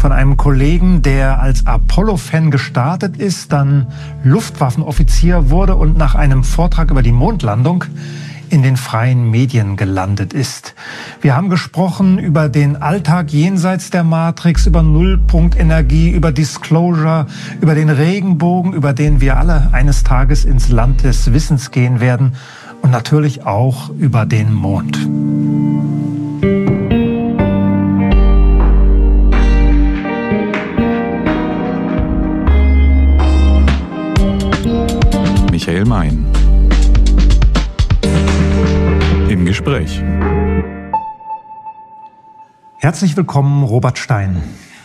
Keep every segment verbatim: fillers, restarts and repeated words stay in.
von einem Kollegen, der als Apollo-Fan gestartet ist, dann Luftwaffenoffizier wurde und nach einem Vortrag über die Mondlandung in den freien Medien gelandet ist. Wir haben gesprochen über den Alltag jenseits der Matrix, über Nullpunktenergie, über Disclosure, über den Regenbogen, über den wir alle eines Tages ins Land des Wissens gehen werden und natürlich auch über den Mond. Michael Mein. Im Gespräch. Herzlich willkommen, Robert Stein.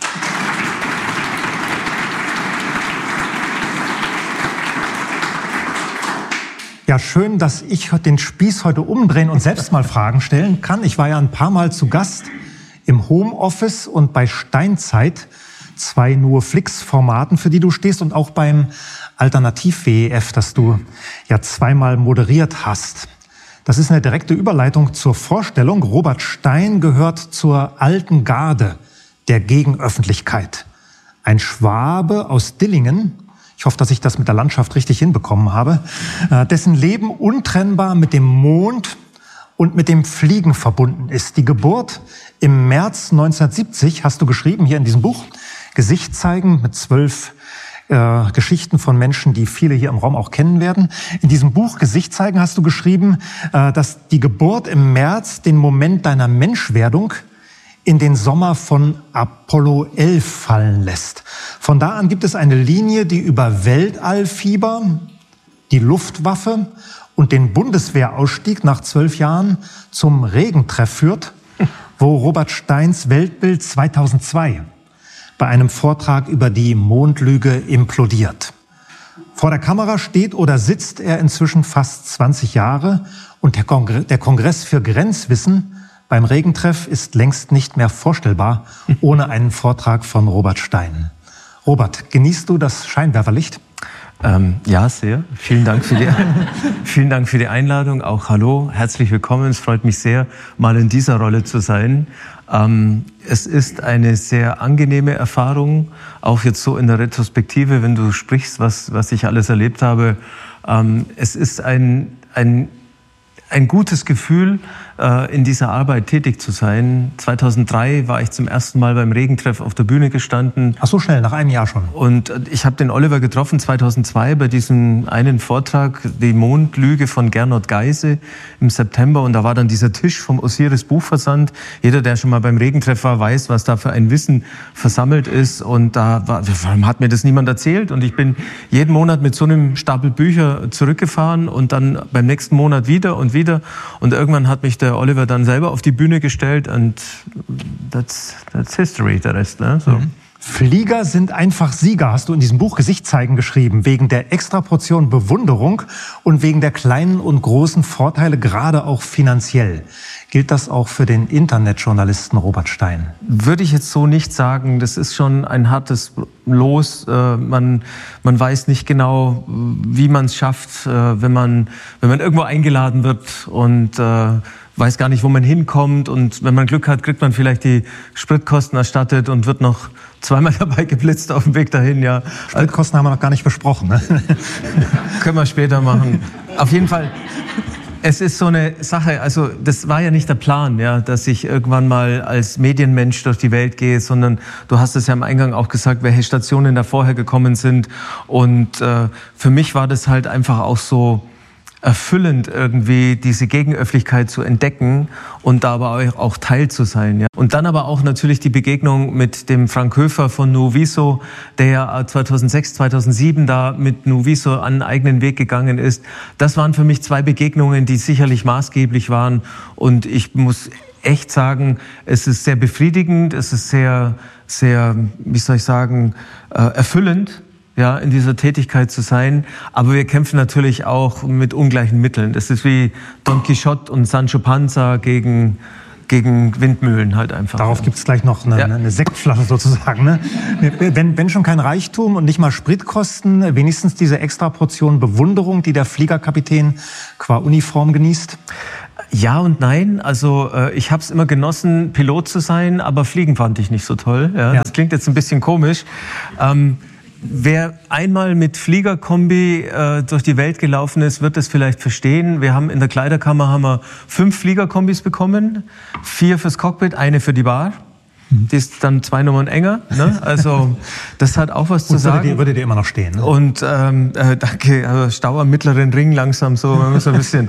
Ja, schön, dass ich den Spieß heute umdrehen und selbst mal Fragen stellen kann. Ich war ja ein paar Mal zu Gast im Homeoffice und bei Steinzeit, zwei Nur-Flix-Formaten, für die du stehst, und auch beim Alternativ-W E F, das du ja zweimal moderiert hast. Das ist eine direkte Überleitung zur Vorstellung. Robert Stein gehört zur alten Garde der Gegenöffentlichkeit. Ein Schwabe aus Dillingen, ich hoffe, dass ich das mit der Landschaft richtig hinbekommen habe, dessen Leben untrennbar mit dem Mond und mit dem Fliegen verbunden ist. Die Geburt im März neunzehnhundertsiebzig, hast du geschrieben hier in diesem Buch, Gesicht zeigen, mit zwölf Äh, Geschichten von Menschen, die viele hier im Raum auch kennen werden. In diesem Buch Gesicht zeigen hast du geschrieben, äh, dass die Geburt im März den Moment deiner Menschwerdung in den Sommer von Apollo elf fallen lässt. Von da an gibt es eine Linie, die über Weltallfieber, die Luftwaffe und den Bundeswehrausstieg nach zwölf Jahren zum Regentreff führt, wo Robert Steins Weltbild zweitausendzwei bei einem Vortrag über die Mondlüge implodiert. Vor der Kamera steht oder sitzt er inzwischen fast zwanzig Jahre und der, Kongre- der Kongress für Grenzwissen beim Regentreff ist längst nicht mehr vorstellbar ohne einen Vortrag von Robert Stein. Robert, genießt du das Scheinwerferlicht? Ähm, ja, sehr. Vielen Dank für die, vielen Dank für die Einladung. Auch hallo, herzlich willkommen. Es freut mich sehr, mal in dieser Rolle zu sein. Ähm, es ist eine sehr angenehme Erfahrung, auch jetzt so in der Retrospektive, wenn du sprichst, was, was ich alles erlebt habe. Ähm, es ist ein, ein, ein gutes Gefühl, äh, in dieser Arbeit tätig zu sein. zweitausenddrei war ich zum ersten Mal beim Regentreff auf der Bühne gestanden. Ach so schnell, nach einem Jahr schon. Und ich habe den Oliver getroffen zweitausendzwei bei diesem einen Vortrag, die Mondlüge von Gernot Geise im September. Und da war dann dieser Tisch vom Osiris Buchversand. Jeder, der schon mal beim Regentreff war, weiß, was da für ein Wissen versammelt ist. Und da war, warum hat mir das niemand erzählt? Und ich bin jeden Monat mit so einem Stapel Bücher zurückgefahren und dann beim nächsten Monat wieder und wieder. Und irgendwann hat mich der Oliver dann selber auf die Bühne gestellt und that's, that's history, der Rest. Ne? So. Mhm. Flieger sind einfach Sieger, hast du in diesem Buch Gesicht zeigen geschrieben, wegen der Extraportion Bewunderung und wegen der kleinen und großen Vorteile, gerade auch finanziell. Gilt das auch für den Internetjournalisten Robert Stein? Würde ich jetzt so nicht sagen. Das ist schon ein hartes Los. Man, man weiß nicht genau, wie man es schafft, wenn man, wenn man irgendwo eingeladen wird und weiß gar nicht, wo man hinkommt. Und wenn man Glück hat, kriegt man vielleicht die Spritkosten erstattet und wird noch zweimal dabei geblitzt auf dem Weg dahin. Ja. Spritkosten haben wir noch gar nicht besprochen. Ne? Können wir später machen. Auf jeden Fall. Es ist so eine Sache, also das war ja nicht der Plan, ja, dass ich irgendwann mal als Medienmensch durch die Welt gehe, sondern du hast es ja am Eingang auch gesagt, welche Stationen da vorher gekommen sind. Und äh, für mich war das halt einfach auch so erfüllend, irgendwie diese Gegenöffentlichkeit zu entdecken und da aber auch Teil zu sein. Ja. Und dann aber auch natürlich die Begegnung mit dem Frank Höfer von Nuviso, der ja zweitausendsechs, zweitausendsieben da mit Nuviso an einen eigenen Weg gegangen ist. Das waren für mich zwei Begegnungen, die sicherlich maßgeblich waren. Und ich muss echt sagen, es ist sehr befriedigend, es ist sehr, sehr, wie soll ich sagen, erfüllend, ja, in dieser Tätigkeit zu sein. Aber wir kämpfen natürlich auch mit ungleichen Mitteln. Das ist wie Don Quixote und Sancho Panza gegen, gegen Windmühlen halt einfach. Darauf gibt es gleich noch eine, ja. eine Sektflasche sozusagen. Ne? Wenn, wenn schon kein Reichtum und nicht mal Spritkosten, wenigstens diese extra Portion Bewunderung, die der Fliegerkapitän qua Uniform genießt? Ja und nein. Also äh, ich habe es immer genossen, Pilot zu sein, aber Fliegen fand ich nicht so toll. Ja, ja. Das klingt jetzt ein bisschen komisch. Ähm, wer einmal mit Fliegerkombi äh, durch die Welt gelaufen ist, wird es vielleicht verstehen. Wir haben in der Kleiderkammer haben wir fünf Fliegerkombis bekommen, vier fürs Cockpit, eine für die Bar. Die ist dann zwei Nummern enger, ne? Also das hat auch was Gut, zu sagen. Würde dir, würde dir immer noch stehen. Ne? Und ähm, äh, danke, also Stau am mittleren Ring langsam so, man muss ein bisschen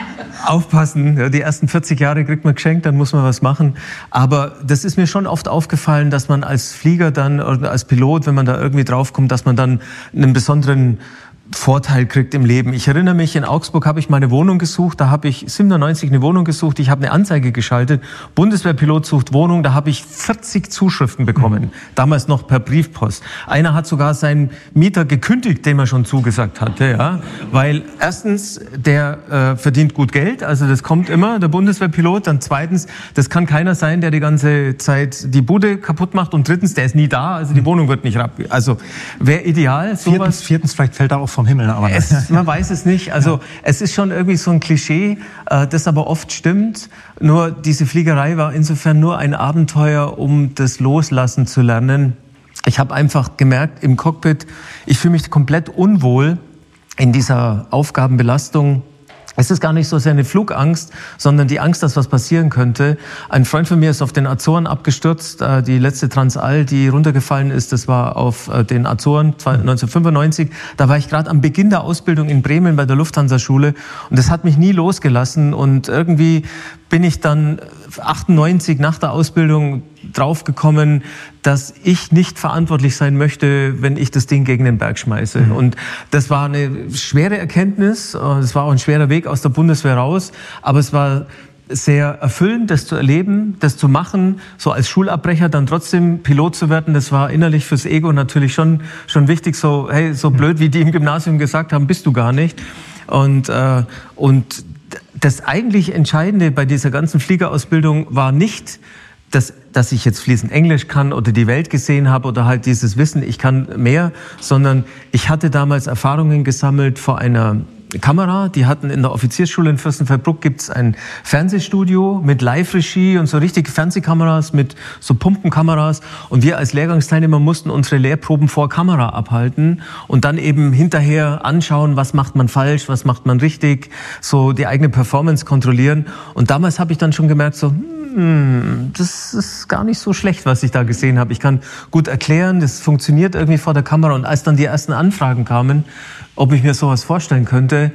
aufpassen. Ja, die ersten vierzig Jahre kriegt man geschenkt, dann muss man was machen. Aber das ist mir schon oft aufgefallen, dass man als Flieger dann oder als Pilot, wenn man da irgendwie draufkommt, dass man dann einen besonderen Vorteil kriegt im Leben. Ich erinnere mich, in Augsburg habe ich meine Wohnung gesucht, da habe ich siebenundneunzig eine Wohnung gesucht, ich habe eine Anzeige geschaltet, Bundeswehrpilot sucht Wohnung, da habe ich vierzig Zuschriften bekommen, mhm. damals noch per Briefpost. Einer hat sogar seinen Mieter gekündigt, dem er schon zugesagt hatte, ja, weil erstens, der äh, verdient gut Geld, also das kommt immer, der Bundeswehrpilot, dann zweitens, das kann keiner sein, der die ganze Zeit die Bude kaputt macht und drittens, der ist nie da, also die Wohnung wird nicht ab, also wäre ideal, sowas. Viertens, viertens vielleicht fällt da auch vom Himmel, aber es, man weiß es nicht. Also es ist schon irgendwie so ein Klischee, äh, das aber oft stimmt. Nur diese Fliegerei war insofern nur ein Abenteuer, um das Loslassen zu lernen. Ich habe einfach gemerkt im Cockpit, ich fühle mich komplett unwohl in dieser Aufgabenbelastung. Es ist gar nicht so sehr eine Flugangst, sondern die Angst, dass was passieren könnte. Ein Freund von mir ist auf den Azoren abgestürzt. Die letzte Transall, die runtergefallen ist, das war auf den Azoren neunzehnhundertfünfundneunzig. Da war ich gerade am Beginn der Ausbildung in Bremen bei der Lufthansa-Schule. Und das hat mich nie losgelassen. Und irgendwie bin ich dann achtundneunzig nach der Ausbildung draufgekommen, dass ich nicht verantwortlich sein möchte, wenn ich das Ding gegen den Berg schmeiße. Mhm. Und das war eine schwere Erkenntnis. Es war auch ein schwerer Weg aus der Bundeswehr raus. Aber es war sehr erfüllend, das zu erleben, das zu machen, so als Schulabbrecher dann trotzdem Pilot zu werden. Das war innerlich fürs Ego natürlich schon, schon wichtig. So, hey, so blöd, wie die im Gymnasium gesagt haben, bist du gar nicht. Und, äh, und das eigentlich Entscheidende bei dieser ganzen Fliegerausbildung war nicht, dass, dass ich jetzt fließend Englisch kann oder die Welt gesehen habe oder halt dieses Wissen, ich kann mehr, sondern ich hatte damals Erfahrungen gesammelt vor einer Kamera. Die hatten in der Offiziersschule in Fürstenfeldbruck gibt's ein Fernsehstudio mit Live-Regie und so richtige Fernsehkameras mit so Pumpenkameras. Und wir als Lehrgangsteilnehmer mussten unsere Lehrproben vor Kamera abhalten und dann eben hinterher anschauen, was macht man falsch, was macht man richtig, so die eigene Performance kontrollieren. Und damals habe ich dann schon gemerkt, so, hm, das ist gar nicht so schlecht, was ich da gesehen habe. Ich kann gut erklären, das funktioniert irgendwie vor der Kamera. Und als dann die ersten Anfragen kamen, ob ich mir sowas vorstellen könnte,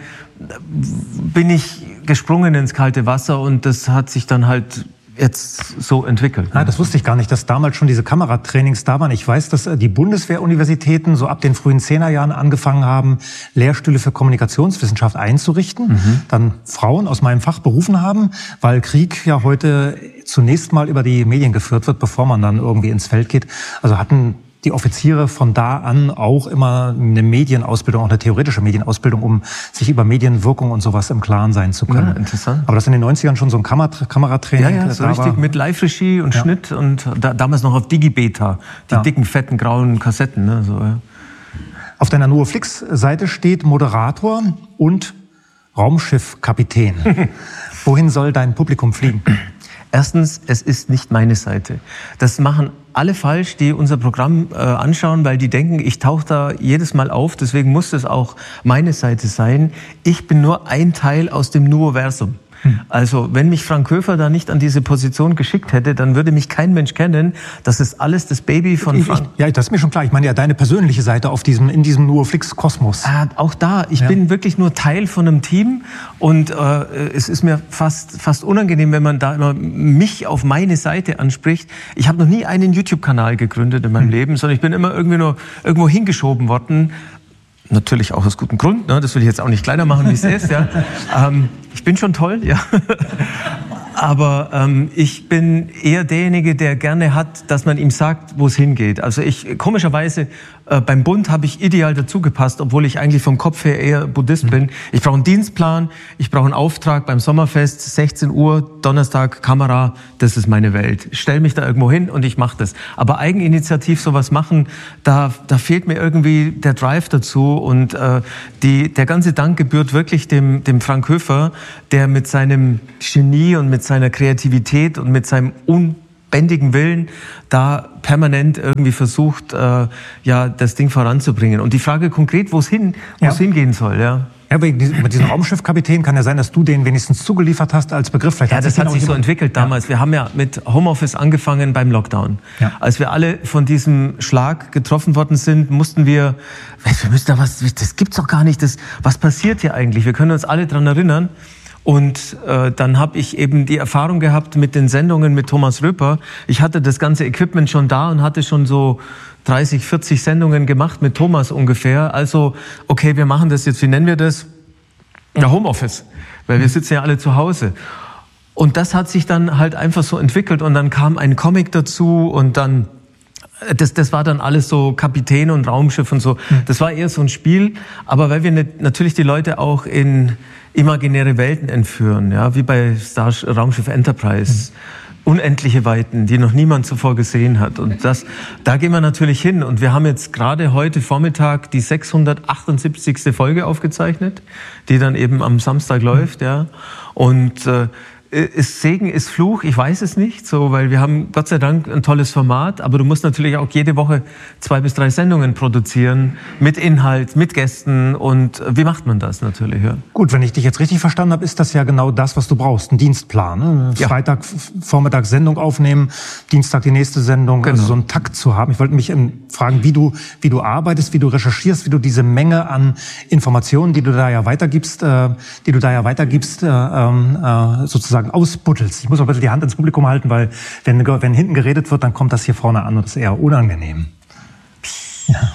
bin ich gesprungen ins kalte Wasser und das hat sich dann halt jetzt so entwickelt. Ah, das wusste ich gar nicht, dass damals schon diese Kameratrainings da waren. Ich weiß, dass die Bundeswehruniversitäten so ab den frühen Zehnerjahren angefangen haben, Lehrstühle für Kommunikationswissenschaft einzurichten. Mhm. Dann Frauen aus meinem Fach berufen haben, weil Krieg ja heute zunächst mal über die Medien geführt wird, bevor man dann irgendwie ins Feld geht. Also hatten die Offiziere von da an auch immer eine Medienausbildung, auch eine theoretische Medienausbildung, um sich über Medienwirkung und sowas im Klaren sein zu können. Ja, interessant. Aber das in den neunzigern schon so ein Kamer- Kameratraining. Ja, ja, so richtig war, mit Live-Regie und ja. Schnitt und da, damals noch auf Digibeta, die ja. dicken, fetten, grauen Kassetten. Ne, so, ja. Auf deiner NuoFlix-Seite steht Moderator und Raumschiffkapitän. Wohin soll dein Publikum fliegen? Erstens, es ist nicht meine Seite. Das machen alle falsch, die unser Programm äh, anschauen, weil die denken, ich tauche da jedes Mal auf, deswegen muss es auch meine Seite sein. Ich bin nur ein Teil aus dem Nuoversum. Also wenn mich Frank Höfer da nicht an diese Position geschickt hätte, dann würde mich kein Mensch kennen. Das ist alles das Baby von Frank. Ich, ja, das ist mir schon klar. Ich meine ja deine persönliche Seite auf diesem, in diesem NuoFlix-Kosmos. Ah, auch da. Ich ja. bin wirklich nur Teil von einem Team und äh, es ist mir fast, fast unangenehm, wenn man da immer mich auf meine Seite anspricht. Ich habe noch nie einen YouTube-Kanal gegründet in meinem hm. Leben, sondern ich bin immer irgendwie nur irgendwo hingeschoben worden. Natürlich auch aus gutem Grund, ne? Das will ich jetzt auch nicht kleiner machen, wie es ist. Ja. Ähm, ich bin schon toll, ja. Aber ähm, ich bin eher derjenige, der gerne hat, dass man ihm sagt, wo es hingeht. Also ich, komischerweise, äh, beim Bund habe ich ideal dazugepasst, obwohl ich eigentlich vom Kopf her eher Buddhist mhm. bin. Ich brauche einen Dienstplan, ich brauche einen Auftrag beim Sommerfest, sechzehn Uhr, Donnerstag, Kamera, das ist meine Welt. Ich stell mich da irgendwo hin und ich mache das. Aber eigeninitiativ sowas machen, da, da fehlt mir irgendwie der Drive dazu. Und äh, die, der ganze Dank gebührt wirklich dem, dem Frank Höfer, der mit seinem Genie und mit seiner Kreativität und mit seinem unbändigen Willen da permanent irgendwie versucht, äh, ja, das Ding voranzubringen. Und die Frage konkret, wo es hin, wo es ja. hingehen soll, ja. Ja, mit diesem Raumschiffkapitän kann ja sein, dass du den wenigstens zugeliefert hast als Begriff. Vielleicht ja, das hat sich so entwickelt damals. Ja. Wir haben ja mit Homeoffice angefangen beim Lockdown. Ja. Als wir alle von diesem Schlag getroffen worden sind, mussten wir, wir müssen da was, das gibt's doch gar nicht, das, was passiert hier eigentlich? Wir können uns alle dran erinnern. Und äh, dann habe ich eben die Erfahrung gehabt mit den Sendungen mit Thomas Röper. Ich hatte das ganze Equipment schon da und hatte schon so dreißig, vierzig Sendungen gemacht mit Thomas ungefähr. Also, okay, wir machen das jetzt, wie nennen wir das? Ja, Homeoffice, weil wir sitzen ja alle zu Hause. Und das hat sich dann halt einfach so entwickelt und dann kam ein Comic dazu und dann, das, das war dann alles so Kapitän und Raumschiff und so. Das war eher so ein Spiel, aber weil wir ne, natürlich die Leute auch in imaginäre Welten entführen, ja, wie bei Star Raumschiff Enterprise. Mhm. Unendliche Weiten, die noch niemand zuvor gesehen hat. Und das, da gehen wir natürlich hin. Und wir haben jetzt gerade heute Vormittag die sechshundertachtundsiebzigste Folge aufgezeichnet, die dann eben am Samstag läuft, ja. Und äh, ist Segen, ist Fluch, ich weiß es nicht, so, weil wir haben Gott sei Dank ein tolles Format, aber du musst natürlich auch jede Woche zwei bis drei Sendungen produzieren, mit Inhalt, mit Gästen und wie macht man das natürlich? Ja. Gut, wenn ich dich jetzt richtig verstanden habe, ist das ja genau das, was du brauchst, ein Dienstplan. Ne? Ja. Freitag, Vormittag Sendung aufnehmen, Dienstag die nächste Sendung, genau. Also so einen Takt zu haben. Ich wollte mich fragen, wie du, wie du arbeitest, wie du recherchierst, wie du diese Menge an Informationen, die du da ja weitergibst, äh, die du da ja weitergibst, äh, äh, sozusagen ausbuddelst. Ich muss auch ein bisschen die Hand ins Publikum halten, weil wenn, wenn hinten geredet wird, dann kommt das hier vorne an und das ist eher unangenehm. Ja.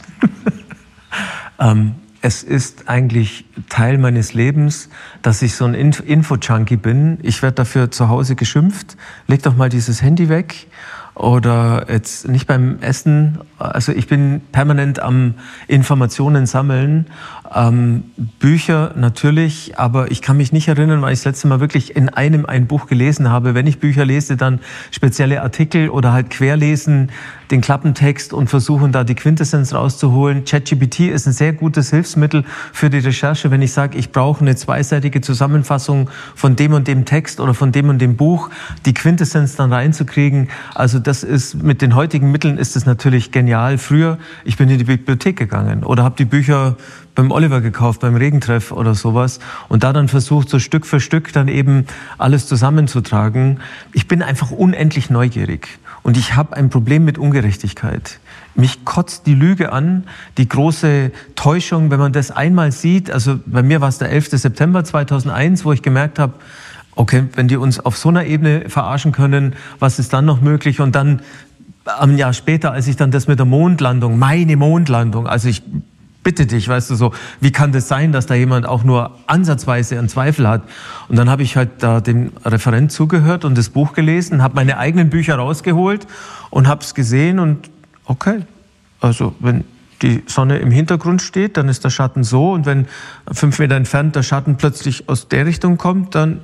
ähm, es ist eigentlich Teil meines Lebens, dass ich so ein Info-Junkie bin. Ich werde dafür zu Hause geschimpft. Leg doch mal dieses Handy weg. Oder jetzt nicht beim Essen. Also ich bin permanent am Informationen sammeln. Ähm, Bücher natürlich, aber ich kann mich nicht erinnern, weil ich das letzte Mal wirklich in einem ein Buch gelesen habe. Wenn ich Bücher lese, dann spezielle Artikel oder halt querlesen, den Klappentext und versuchen da die Quintessenz rauszuholen. ChatGPT ist ein sehr gutes Hilfsmittel für die Recherche. Wenn ich sage, ich brauche eine zweiseitige Zusammenfassung von dem und dem Text oder von dem und dem Buch, die Quintessenz dann reinzukriegen. Also das ist, mit den heutigen Mitteln ist es natürlich genial. Früher, ich bin in die Bibliothek gegangen oder habe die Bücher beim Oliver gekauft, beim Regentreff oder sowas und da dann versucht, so Stück für Stück dann eben alles zusammenzutragen. Ich bin einfach unendlich neugierig und ich habe ein Problem mit Ungerechtigkeit. Mich kotzt die Lüge an, die große Täuschung, wenn man das einmal sieht. Also bei mir war es der elfte September zweitausendeins, wo ich gemerkt habe, okay, wenn die uns auf so einer Ebene verarschen können, was ist dann noch möglich? Und dann ein Jahr später, als ich dann das mit der Mondlandung, meine Mondlandung, also ich bitte dich, weißt du so, wie kann das sein, dass da jemand auch nur ansatzweise einen Zweifel hat? Und dann habe ich halt da dem Referent zugehört und das Buch gelesen, habe meine eigenen Bücher rausgeholt und habe es gesehen und okay, also wenn die Sonne im Hintergrund steht, dann ist der Schatten so und wenn fünf Meter entfernt der Schatten plötzlich aus der Richtung kommt, dann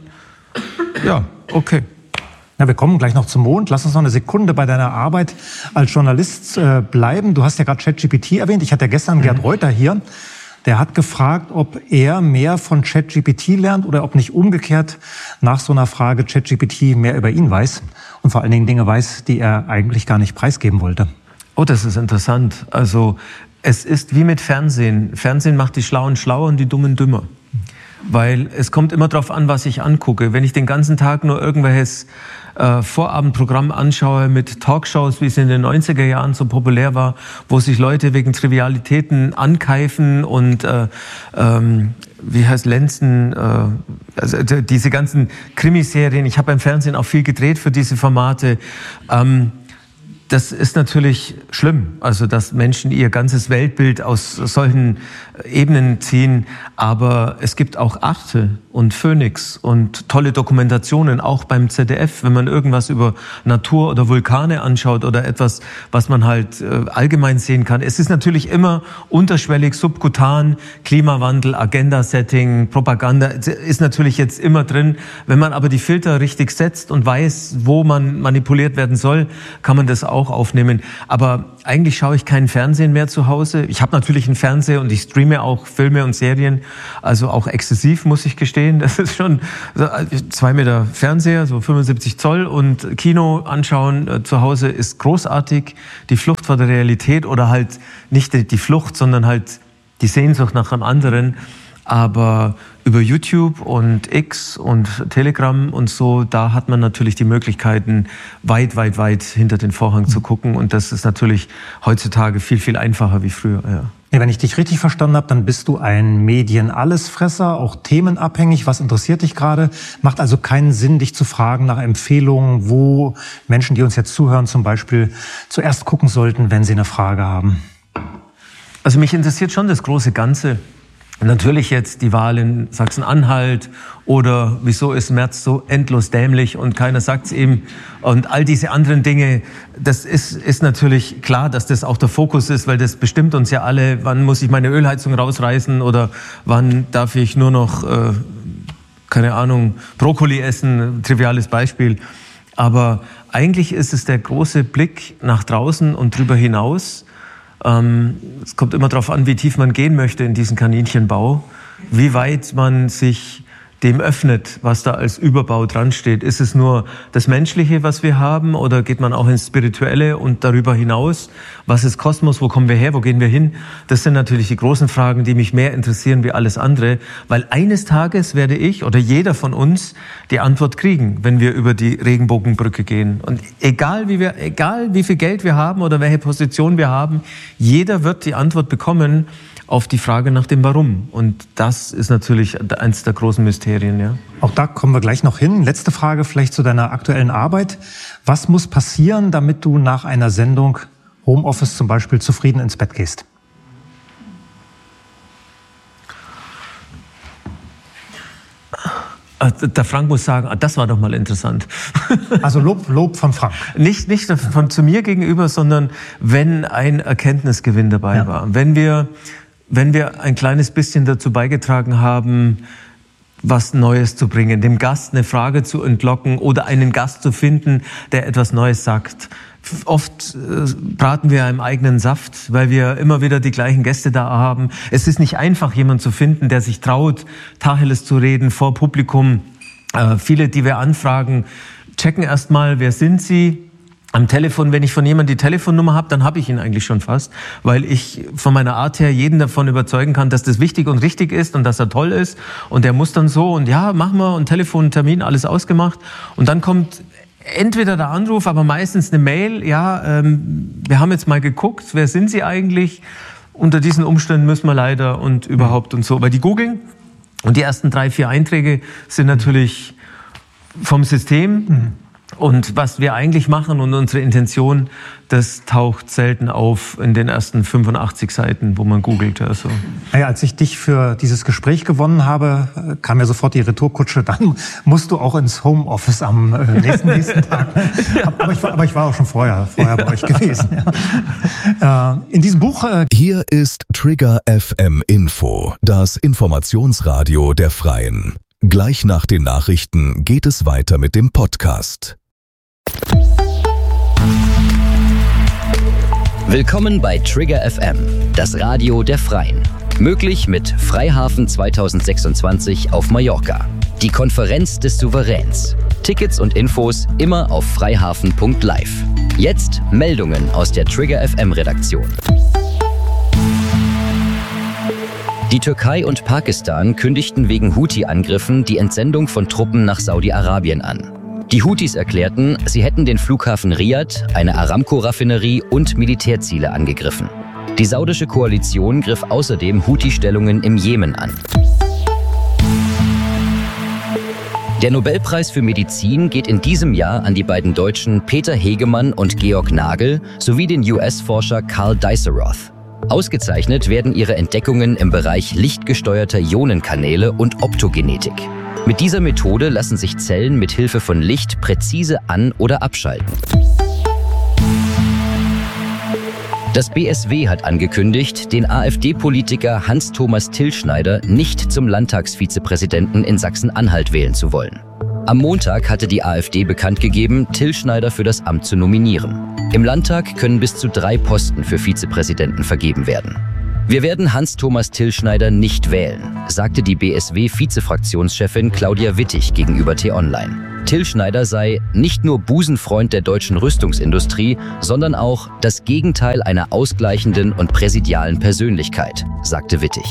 ja, okay. Ja, wir kommen gleich noch zum Mond. Lass uns noch eine Sekunde bei deiner Arbeit als Journalist äh, bleiben. Du hast ja gerade ChatGPT erwähnt. Ich hatte ja gestern mhm. Gerd Reuter hier. Der hat gefragt, ob er mehr von ChatGPT lernt oder ob nicht umgekehrt nach so einer Frage ChatGPT mehr über ihn weiß und vor allen Dingen Dinge weiß, die er eigentlich gar nicht preisgeben wollte. Oh, das ist interessant. Also es ist wie mit Fernsehen. Fernsehen macht die Schlauen schlauer und die Dummen dümmer. Weil es kommt immer darauf an, was ich angucke. Wenn ich den ganzen Tag nur irgendwelches äh, Vorabendprogramm anschaue mit Talkshows, wie es in den neunziger Jahren so populär war, wo sich Leute wegen Trivialitäten ankeifen und äh, ähm, wie heißt Lenzen, äh, also diese ganzen Krimiserien. Ich habe beim Fernsehen auch viel gedreht für diese Formate. Ähm, Das ist natürlich schlimm, also dass Menschen ihr ganzes Weltbild aus solchen Ebenen ziehen. Aber es gibt auch Arte und Phoenix und tolle Dokumentationen, auch beim Z D F, wenn man irgendwas über Natur oder Vulkane anschaut oder etwas, was man halt äh, allgemein sehen kann. Es ist natürlich immer unterschwellig, subkutan, Klimawandel, Agenda-Setting, Propaganda, ist natürlich jetzt immer drin. Wenn man aber die Filter richtig setzt und weiß, wo man manipuliert werden soll, kann man das auch auch aufnehmen. Aber eigentlich schaue ich keinen Fernsehen mehr zu Hause. Ich habe natürlich einen Fernseher und ich streame auch Filme und Serien. Also auch exzessiv, muss ich gestehen. Das ist schon zwei Meter Fernseher, so fünfundsiebzig Zoll. Und Kino anschauen äh, zu Hause ist großartig. Die Flucht vor der Realität oder halt nicht die, die Flucht, sondern halt die Sehnsucht nach einem anderen. Aber über YouTube und X und Telegram und so, da hat man natürlich die Möglichkeiten, weit, weit, weit hinter den Vorhang zu gucken. Und das ist natürlich heutzutage viel, viel einfacher wie früher. Ja. Ja, wenn ich dich richtig verstanden habe, dann bist du ein Medien-Allesfresser, auch themenabhängig. Was interessiert dich gerade? Macht also keinen Sinn, dich zu fragen nach Empfehlungen, wo Menschen, die uns jetzt zuhören, zum Beispiel zuerst gucken sollten, wenn sie eine Frage haben. Also mich interessiert schon das große Ganze. Natürlich jetzt die Wahl in Sachsen-Anhalt oder wieso ist Merz so endlos dämlich und keiner sagt's ihm und all diese anderen Dinge, das ist, ist natürlich klar, dass das auch der Fokus ist, weil das bestimmt uns ja alle, wann muss ich meine Ölheizung rausreißen oder wann darf ich nur noch, äh, keine Ahnung, Brokkoli essen, triviales Beispiel. Aber eigentlich ist es der große Blick nach draußen und drüber hinaus. Ähm, es kommt immer darauf an, wie tief man gehen möchte in diesen Kaninchenbau, wie weit man sich dem öffnet, was da als Überbau dran steht. Ist es nur das Menschliche, was wir haben, oder geht man auch ins Spirituelle und darüber hinaus? Was ist Kosmos? Wo kommen wir her? Wo gehen wir hin? Das sind natürlich die großen Fragen, die mich mehr interessieren wie alles andere, weil eines Tages werde ich oder jeder von uns die Antwort kriegen, wenn wir über die Regenbogenbrücke gehen. Und egal wie wir, egal wie viel Geld wir haben oder welche Position wir haben, jeder wird die Antwort bekommen auf die Frage nach dem Warum. Und das ist natürlich eines der großen Mysterien. Ja. Auch da kommen wir gleich noch hin. Letzte Frage vielleicht zu deiner aktuellen Arbeit. Was muss passieren, damit du nach einer Sendung Homeoffice zum Beispiel zufrieden ins Bett gehst? Der Frank muss sagen, das war doch mal interessant. Also Lob, Lob von Frank. Nicht, nicht von zu mir gegenüber, sondern wenn ein Erkenntnisgewinn dabei ja. war. Wenn wir, wenn wir ein kleines bisschen dazu beigetragen haben, was Neues zu bringen, dem Gast eine Frage zu entlocken oder einen Gast zu finden, der etwas Neues sagt. Oft äh, braten wir im eigenen Saft, weil wir immer wieder die gleichen Gäste da haben. Es ist nicht einfach, jemanden zu finden, der sich traut, Tacheles zu reden vor Publikum. Äh, viele, die wir anfragen, checken erst mal, wer sind sie? Am Telefon, wenn ich von jemandem die Telefonnummer habe, dann habe ich ihn eigentlich schon fast, weil ich von meiner Art her jeden davon überzeugen kann, dass das wichtig und richtig ist und dass er toll ist. Und der muss dann so und ja, machen wir und Telefon, Termin, alles ausgemacht. Und dann kommt entweder der Anruf, aber meistens eine Mail, ja, ähm, wir haben jetzt mal geguckt, wer sind Sie eigentlich? Unter diesen Umständen müssen wir leider und überhaupt und so. Weil die googeln und die ersten drei, vier Einträge sind natürlich vom System. Mhm. Und was wir eigentlich machen und unsere Intention, das taucht selten auf in den ersten fünfundachtzig Seiten, wo man googelt. Also. Naja, als ich dich für dieses Gespräch gewonnen habe, kam ja sofort die Retourkutsche. Dann musst du auch ins Homeoffice am nächsten, nächsten Tag. Aber ich, war, aber ich war auch schon vorher, vorher bei euch gewesen. Ja. In diesem Buch... Hier ist Trigger F M Info, das Informationsradio der Freien. Gleich nach den Nachrichten geht es weiter mit dem Podcast. Willkommen bei Trigger F M, das Radio der Freien. Möglich mit Freihafen zwanzig sechsundzwanzig auf Mallorca. Die Konferenz des Souveräns. Tickets und Infos immer auf freihafen punkt live. Jetzt Meldungen aus der Trigger F M Redaktion. Die Türkei und Pakistan kündigten wegen Houthi-Angriffen die Entsendung von Truppen nach Saudi-Arabien an. Die Houthis erklärten, sie hätten den Flughafen Riyadh, eine Aramco-Raffinerie und Militärziele angegriffen. Die saudische Koalition griff außerdem Houthi-Stellungen im Jemen an. Der Nobelpreis für Medizin geht in diesem Jahr an die beiden Deutschen Peter Hegemann und Georg Nagel sowie den U S-Forscher Karl Diceroth. Ausgezeichnet werden ihre Entdeckungen im Bereich lichtgesteuerter Ionenkanäle und Optogenetik. Mit dieser Methode lassen sich Zellen mit Hilfe von Licht präzise an- oder abschalten. Das B S W hat angekündigt, den AfD-Politiker Hans-Thomas Tilschneider nicht zum Landtagsvizepräsidenten in Sachsen-Anhalt wählen zu wollen. Am Montag hatte die AfD bekannt gegeben, Till Schneider für das Amt zu nominieren. Im Landtag können bis zu drei Posten für Vizepräsidenten vergeben werden. Wir werden Hans-Thomas Till Schneider nicht wählen, sagte die B S W-Vizefraktionschefin Claudia Wittig gegenüber T-Online. Till Schneider sei nicht nur Busenfreund der deutschen Rüstungsindustrie, sondern auch das Gegenteil einer ausgleichenden und präsidialen Persönlichkeit, sagte Wittig.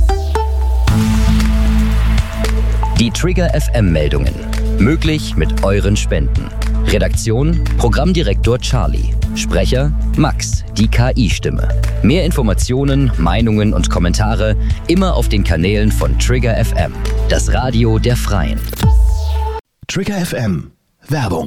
Die Trigger F M-Meldungen. Möglich mit euren Spenden. Redaktion: Programmdirektor Charlie. Sprecher: Max, die K I-Stimme. Mehr Informationen, Meinungen und Kommentare immer auf den Kanälen von Trigger F M, das Radio der Freien. Trigger F M. Werbung.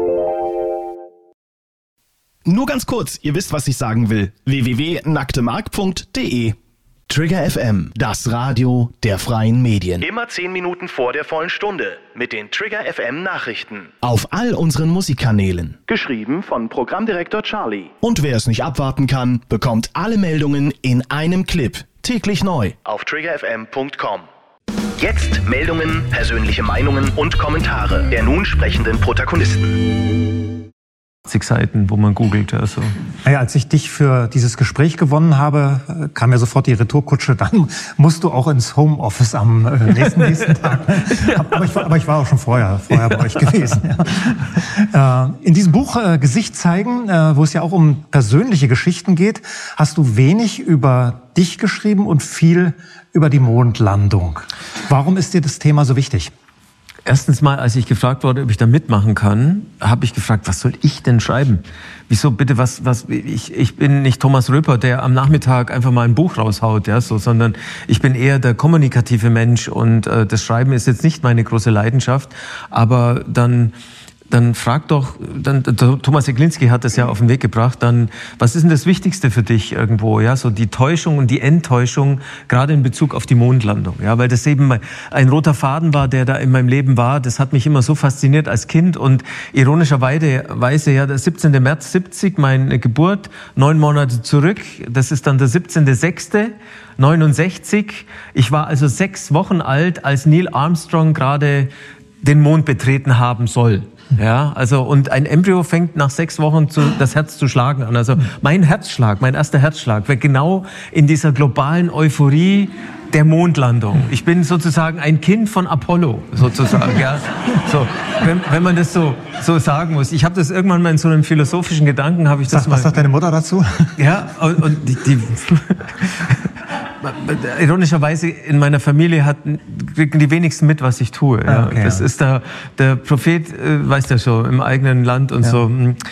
Nur ganz kurz, ihr wisst, was ich sagen will. w w w punkt nacktemark punkt de. Trigger F M, das Radio der freien Medien. Immer zehn Minuten vor der vollen Stunde mit den Trigger F M Nachrichten. Auf all unseren Musikkanälen. Geschrieben von Programmdirektor Charlie. Und wer es nicht abwarten kann, bekommt alle Meldungen in einem Clip. Täglich neu. Auf trigger f m punkt com. Jetzt Meldungen, persönliche Meinungen und Kommentare der nun sprechenden Protagonisten. zig Seiten, wo man googelt. Also. Naja, als ich dich für dieses Gespräch gewonnen habe, kam ja sofort die Retourkutsche. Dann musst du auch ins Homeoffice am äh, nächsten, nächsten Tag. Aber ich, war, aber ich war auch schon vorher, vorher bei euch gewesen. Ja. Äh, in diesem Buch äh, Gesicht zeigen, äh, wo es ja auch um persönliche Geschichten geht, hast du wenig über dich geschrieben und viel über die Mondlandung. Warum ist dir das Thema so wichtig? Erstens mal, als ich gefragt wurde, ob ich da mitmachen kann, habe ich gefragt, was soll ich denn schreiben? Wieso bitte, was, was, ich, ich bin nicht Thomas Röper, der am Nachmittag einfach mal ein Buch raushaut, ja, so, sondern ich bin eher der kommunikative Mensch und äh, das Schreiben ist jetzt nicht meine große Leidenschaft, aber dann, dann frag doch, dann, Thomas Jeglinski hat das ja auf den Weg gebracht, dann, was ist denn das Wichtigste für dich irgendwo, ja, so die Täuschung und die Enttäuschung, gerade in Bezug auf die Mondlandung, ja, weil das eben ein roter Faden war, der da in meinem Leben war, das hat mich immer so fasziniert als Kind und ironischerweise, ja, der siebzehnten März siebzig, meine Geburt, neun Monate zurück, das ist dann der siebzehnten sechsten neunundsechzig, ich war also sechs Wochen alt, als Neil Armstrong gerade den Mond betreten haben soll. Ja, also, und ein Embryo fängt nach sechs Wochen zu, das Herz zu schlagen an. Also, mein Herzschlag, mein erster Herzschlag, war genau in dieser globalen Euphorie der Mondlandung. Ich bin sozusagen ein Kind von Apollo, sozusagen, ja. So, wenn, wenn man das so, so sagen muss. Ich habe das irgendwann mal in so einem philosophischen Gedanken, habe ich das Sag, mal. Was sagt deine Mutter dazu? Ja, und, und die, die ironischerweise in meiner Familie hat, kriegen die wenigsten mit, was ich tue. Ja. Okay, das ja. ist der, der Prophet, äh, weiß ja schon, im eigenen Land und ja. so.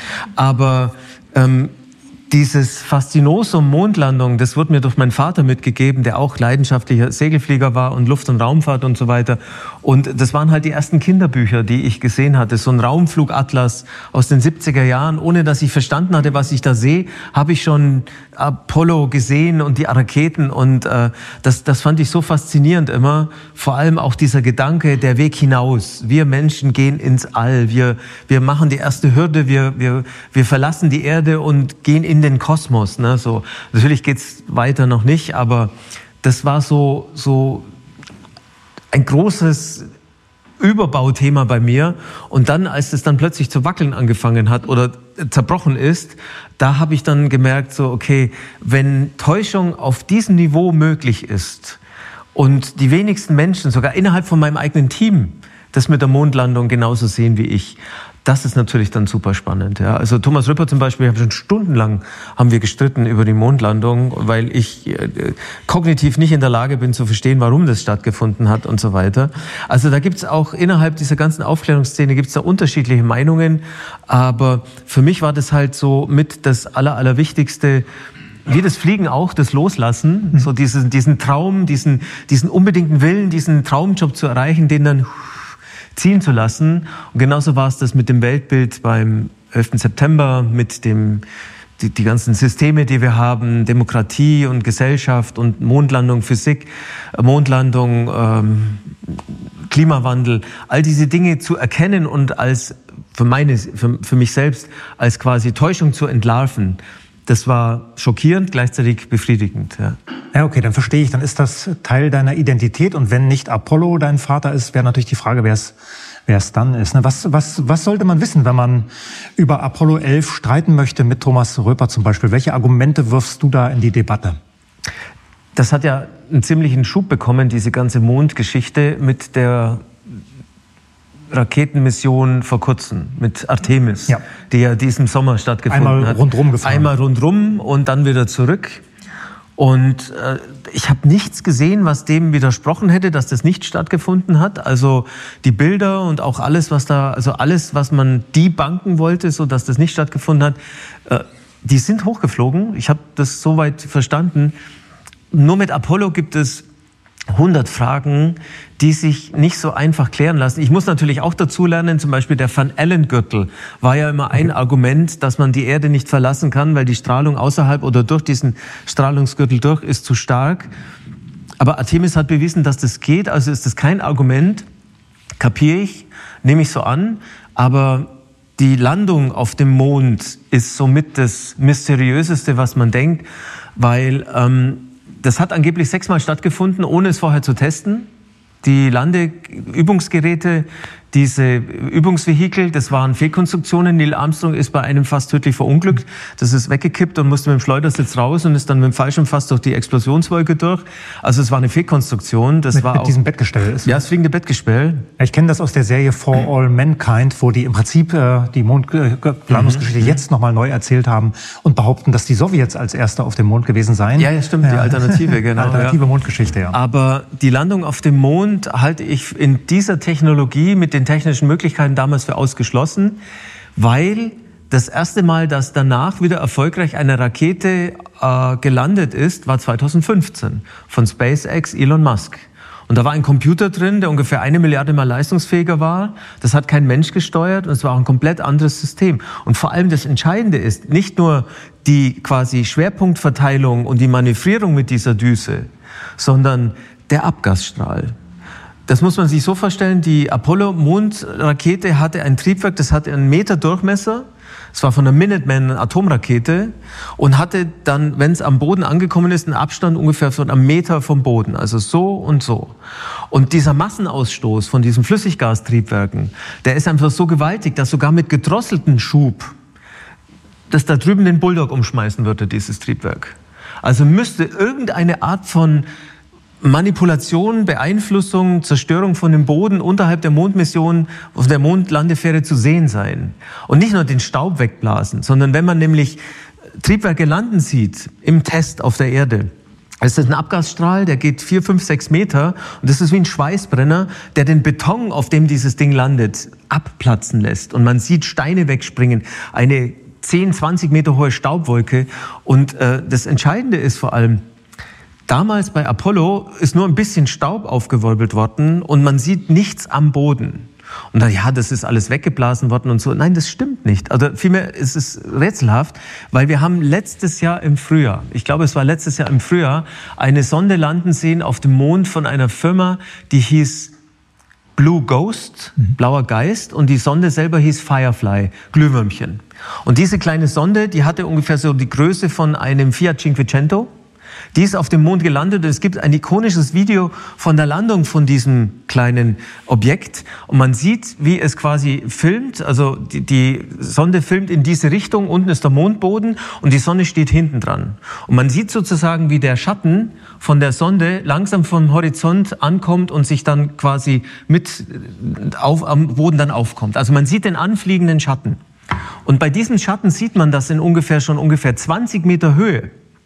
Aber ähm, dieses Faszinosum Mondlandung, das wurde mir durch meinen Vater mitgegeben, der auch leidenschaftlicher Segelflieger war und Luft- und Raumfahrt und so weiter. Und das waren halt die ersten Kinderbücher, die ich gesehen hatte. So ein Raumflugatlas aus den siebziger Jahren. Ohne dass ich verstanden hatte, was ich da sehe, habe ich schon Apollo gesehen und die Raketen. Und äh, das, das fand ich so faszinierend immer. Vor allem auch dieser Gedanke, der Weg hinaus. Wir Menschen gehen ins All. Wir, wir machen die erste Hürde. Wir, wir, wir verlassen die Erde und gehen in den Kosmos. Ne? So, natürlich geht's weiter noch nicht, aber das war so, so ein großes Überbauthema bei mir. Und dann, als es dann plötzlich zu wackeln angefangen hat oder zerbrochen ist, da habe ich dann gemerkt, so okay, wenn Täuschung auf diesem Niveau möglich ist und die wenigsten Menschen, sogar innerhalb von meinem eigenen Team, das mit der Mondlandung genauso sehen wie ich, das ist natürlich dann super spannend. Ja. Also Thomas Rüpper zum Beispiel, haben schon stundenlang haben wir gestritten über die Mondlandung, weil ich äh, kognitiv nicht in der Lage bin zu verstehen, warum das stattgefunden hat und so weiter. Also da gibt's auch innerhalb dieser ganzen Aufklärungsszene gibt's da unterschiedliche Meinungen, aber für mich war das halt so mit das Aller, Allerwichtigste, wie das Fliegen auch, das Loslassen, mhm. so diesen, diesen Traum, diesen, diesen unbedingten Willen, diesen Traumjob zu erreichen, den dann ziehen zu lassen. Und genauso war es das mit dem Weltbild beim elften September, mit dem, die, die ganzen Systeme, die wir haben, Demokratie und Gesellschaft und Mondlandung, Physik, Mondlandung, ähm, Klimawandel, all diese Dinge zu erkennen und als, für meine, für, für mich selbst, als quasi Täuschung zu entlarven. Das war schockierend, gleichzeitig befriedigend. Ja. Ja, okay, dann verstehe ich. Dann ist das Teil deiner Identität. Und wenn nicht Apollo dein Vater ist, wäre natürlich die Frage, wer es wer es dann ist. Was, was, was sollte man wissen, wenn man über Apollo elf streiten möchte mit Thomas Röper zum Beispiel? Welche Argumente wirfst du da in die Debatte? Das hat ja einen ziemlichen Schub bekommen, diese ganze Mondgeschichte mit der Raketenmission vor kurzem, mit Artemis, ja. die ja diesen Sommer stattgefunden Einmal hat. Einmal rundrum gefahren. Einmal rundrum und dann wieder zurück. Und äh, ich habe nichts gesehen, was dem widersprochen hätte, dass das nicht stattgefunden hat. Also die Bilder und auch alles, was da, also alles, was man debunken wollte, so dass das nicht stattgefunden hat, äh, die sind hochgeflogen. Ich habe das soweit verstanden. Nur mit Apollo gibt es hundert Fragen, die sich nicht so einfach klären lassen. Ich muss natürlich auch dazu lernen, zum Beispiel der Van Allen-Gürtel war ja immer ein Argument, dass man die Erde nicht verlassen kann, weil die Strahlung außerhalb oder durch diesen Strahlungsgürtel durch ist zu stark. Aber Artemis hat bewiesen, dass das geht, also ist das kein Argument, kapiere ich, nehme ich so an, aber die Landung auf dem Mond ist somit das Mysteriöseste, was man denkt, weil ähm, das hat angeblich sechsmal stattgefunden, ohne es vorher zu testen. Die Landeübungsgeräte, diese Übungsvehikel, das waren Fehlkonstruktionen. Neil Armstrong ist bei einem fast tödlich verunglückt. Das ist weggekippt und musste mit dem Schleudersitz raus und ist dann mit dem Fallschirm fast durch die Explosionswolke durch. Also es war eine Fehlkonstruktion. Das mit, war mit auch, diesem Bettgestell ist. Ja, das fliegende Bettgestell. Ich kenne das aus der Serie For All Mankind, wo die im Prinzip äh, die Mondplanungsgeschichte mhm. jetzt nochmal neu erzählt haben und behaupten, dass die Sowjets als Erste auf dem Mond gewesen seien. Ja, ja, stimmt, ja. Die Alternative, genau. Alternative ja. Mondgeschichte, ja. Aber die Landung auf dem Mond halte ich in dieser Technologie mit den technischen Möglichkeiten damals für ausgeschlossen, weil das erste Mal, dass danach wieder erfolgreich eine Rakete äh, gelandet ist, war zweitausendfünfzehn von SpaceX Elon Musk. Und da war ein Computer drin, der ungefähr eine Milliarde Mal leistungsfähiger war. Das hat kein Mensch gesteuert und es war auch ein komplett anderes System. Und vor allem das Entscheidende ist nicht nur die quasi Schwerpunktverteilung und die Manövrierung mit dieser Düse, sondern der Abgasstrahl. Das muss man sich so vorstellen, die Apollo-Mondrakete hatte ein Triebwerk, das hatte einen Meter Durchmesser. Es war von der Minuteman-Atomrakete und hatte dann, wenn es am Boden angekommen ist, einen Abstand ungefähr von einem Meter vom Boden. Also so und so. Und dieser Massenausstoß von diesen Flüssiggastriebwerken, der ist einfach so gewaltig, dass sogar mit gedrosseltem Schub das da drüben den Bulldog umschmeißen würde, dieses Triebwerk. Also müsste irgendeine Art von Manipulation, Beeinflussung, Zerstörung von dem Boden unterhalb der Mondmission, auf der Mondlandefähre zu sehen sein. Und nicht nur den Staub wegblasen, sondern wenn man nämlich Triebwerke landen sieht im Test auf der Erde, es ist ein Abgasstrahl, der geht vier, fünf, sechs Meter und das ist wie ein Schweißbrenner, der den Beton, auf dem dieses Ding landet, abplatzen lässt. Und man sieht Steine wegspringen, eine zehn, zwanzig Meter hohe Staubwolke. Und äh, das Entscheidende ist vor allem, damals bei Apollo ist nur ein bisschen Staub aufgewirbelt worden und man sieht nichts am Boden. Und dann, ja, das ist alles weggeblasen worden und so. Nein, das stimmt nicht. Also vielmehr ist es rätselhaft, weil wir haben letztes Jahr im Frühjahr, ich glaube, es war letztes Jahr im Frühjahr, eine Sonde landen sehen auf dem Mond von einer Firma, die hieß Blue Ghost, mhm. blauer Geist, und die Sonde selber hieß Firefly, Glühwürmchen. Und diese kleine Sonde, die hatte ungefähr so die Größe von einem Fiat Cinquecento. Die ist auf dem Mond gelandet und es gibt ein ikonisches Video von der Landung von diesem kleinen Objekt und man sieht, wie es quasi filmt, also die, die Sonde filmt in diese Richtung, unten ist der Mondboden und die Sonne steht hinten dran. Und man sieht sozusagen, wie der Schatten von der Sonde langsam vom Horizont ankommt und sich dann quasi mit auf, am Boden dann aufkommt. Also man sieht den anfliegenden Schatten. Und bei diesem Schatten sieht man, dass in ungefähr schon ungefähr zwanzig Meter Höhe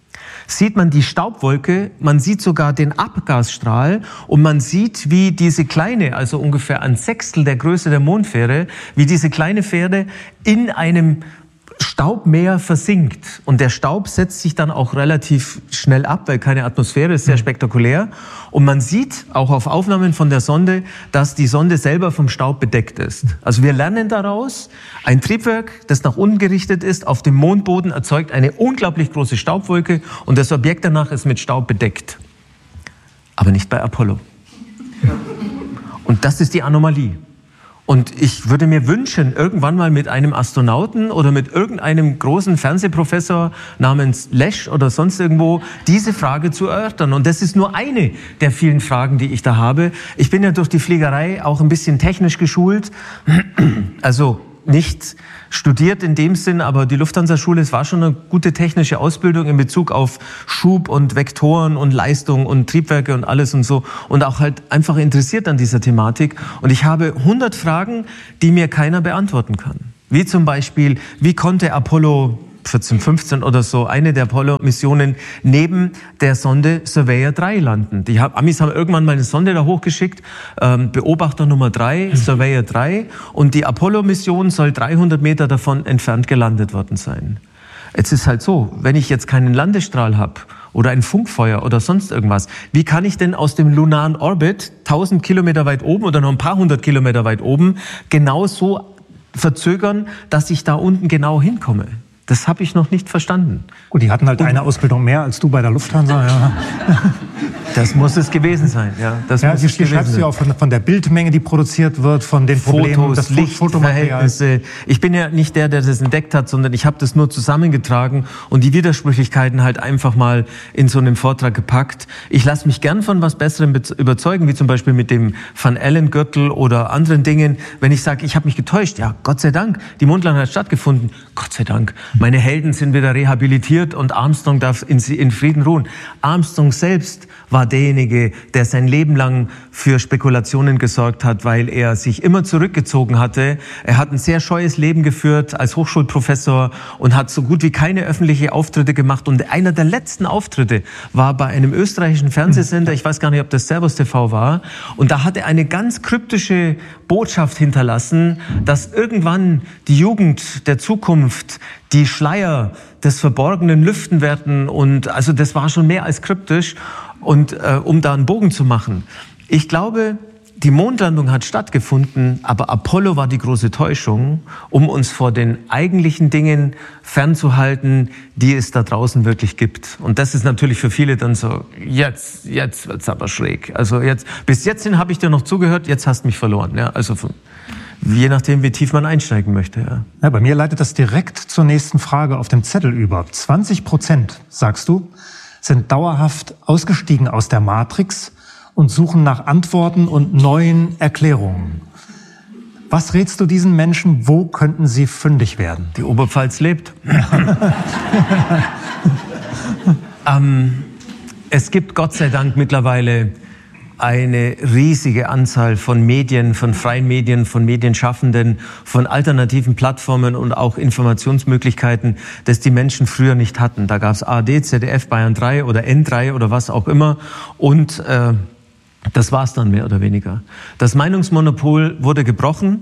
sieht man die Staubwolke, man sieht sogar den Abgasstrahl und man sieht, wie diese kleine, also ungefähr ein Sechstel der Größe der Mondfähre, wie diese kleine Fähre in einem Staubmeer versinkt. Und der Staub setzt sich dann auch relativ schnell ab, weil keine Atmosphäre ist, sehr spektakulär. Und man sieht auch auf Aufnahmen von der Sonde, dass die Sonde selber vom Staub bedeckt ist. Also wir lernen daraus, ein Triebwerk, das nach unten gerichtet ist, auf dem Mondboden erzeugt eine unglaublich große Staubwolke und das Objekt danach ist mit Staub bedeckt. Aber nicht bei Apollo. Und das ist die Anomalie. Und ich würde mir wünschen, irgendwann mal mit einem Astronauten oder mit irgendeinem großen Fernsehprofessor namens Lesch oder sonst irgendwo diese Frage zu erörtern. Und das ist nur eine der vielen Fragen, die ich da habe. Ich bin ja durch die Fliegerei auch ein bisschen technisch geschult. Also nicht studiert in dem Sinn, aber die Lufthansa-Schule, es war schon eine gute technische Ausbildung in Bezug auf Schub und Vektoren und Leistung und Triebwerke und alles und so und auch halt einfach interessiert an dieser Thematik. Und ich habe hundert Fragen, die mir keiner beantworten kann. Wie zum Beispiel, wie konnte Apollo vierzehn, fünfzehn oder so, eine der Apollo-Missionen neben der Sonde Surveyor drei landen. Die Amis haben irgendwann mal eine Sonde da hochgeschickt, ähm, Beobachter Nummer drei, Surveyor drei, und die Apollo-Mission soll dreihundert Meter davon entfernt gelandet worden sein. Jetzt ist halt so, wenn ich jetzt keinen Landestrahl habe oder ein Funkfeuer oder sonst irgendwas, wie kann ich denn aus dem lunaren Orbit tausend Kilometer weit oben oder noch ein paar hundert Kilometer weit oben genau so verzögern, dass ich da unten genau hinkomme? Das habe ich noch nicht verstanden. Gut, die hatten halt eine Ausbildung mehr als du bei der Lufthansa. Ja. Das muss es gewesen sein. Ja, das ja, muss hier es gewesen schreibst du ja auch von, von der Bildmenge, die produziert wird, von den Problemen, Fotos, das Lichtverhältnisse. Ich bin ja nicht der, der das entdeckt hat, sondern ich habe das nur zusammengetragen und die Widersprüchlichkeiten halt einfach mal in so einem Vortrag gepackt. Ich lasse mich gern von was Besserem überzeugen, wie zum Beispiel mit dem Van Allen-Gürtel oder anderen Dingen. Wenn ich sage, ich habe mich getäuscht, ja, Gott sei Dank, die Mondlandung hat stattgefunden. Gott sei Dank. Meine Helden sind wieder rehabilitiert und Armstrong darf in, in Frieden ruhen. Armstrong selbst war derjenige, der sein Leben lang für Spekulationen gesorgt hat, weil er sich immer zurückgezogen hatte. Er hat ein sehr scheues Leben geführt als Hochschulprofessor und hat so gut wie keine öffentliche Auftritte gemacht. Und einer der letzten Auftritte war bei einem österreichischen Fernsehsender, ich weiß gar nicht, ob das Servus T V war, und da hat er eine ganz kryptische Botschaft hinterlassen, dass irgendwann die Jugend der Zukunft die Schleier des Verborgenen lüften werden, und also das war schon mehr als kryptisch. Und äh, um da einen Bogen zu machen, ich glaube, die Mondlandung hat stattgefunden, aber Apollo war die große Täuschung, um uns vor den eigentlichen Dingen fernzuhalten, die es da draußen wirklich gibt. Und das ist natürlich für viele dann so, jetzt, jetzt wird's aber schräg. Also jetzt, bis jetzt hin habe ich dir noch zugehört, jetzt hast du mich verloren. Ja, also von, je nachdem, wie tief man einsteigen möchte. Ja. Ja, bei mir leitet das direkt zur nächsten Frage auf dem Zettel über. zwanzig Prozent, sagst du, sind dauerhaft ausgestiegen aus der Matrix und suchen nach Antworten und neuen Erklärungen. Was rätst du diesen Menschen, wo könnten sie fündig werden? Die Oberpfalz lebt. ähm, es gibt Gott sei Dank mittlerweile eine riesige Anzahl von Medien, von freien Medien, von Medienschaffenden, von alternativen Plattformen und auch Informationsmöglichkeiten, das die Menschen früher nicht hatten. Da gab es A R D, Z D F, Bayern drei oder N drei oder was auch immer, und äh, das war's dann mehr oder weniger. Das Meinungsmonopol wurde gebrochen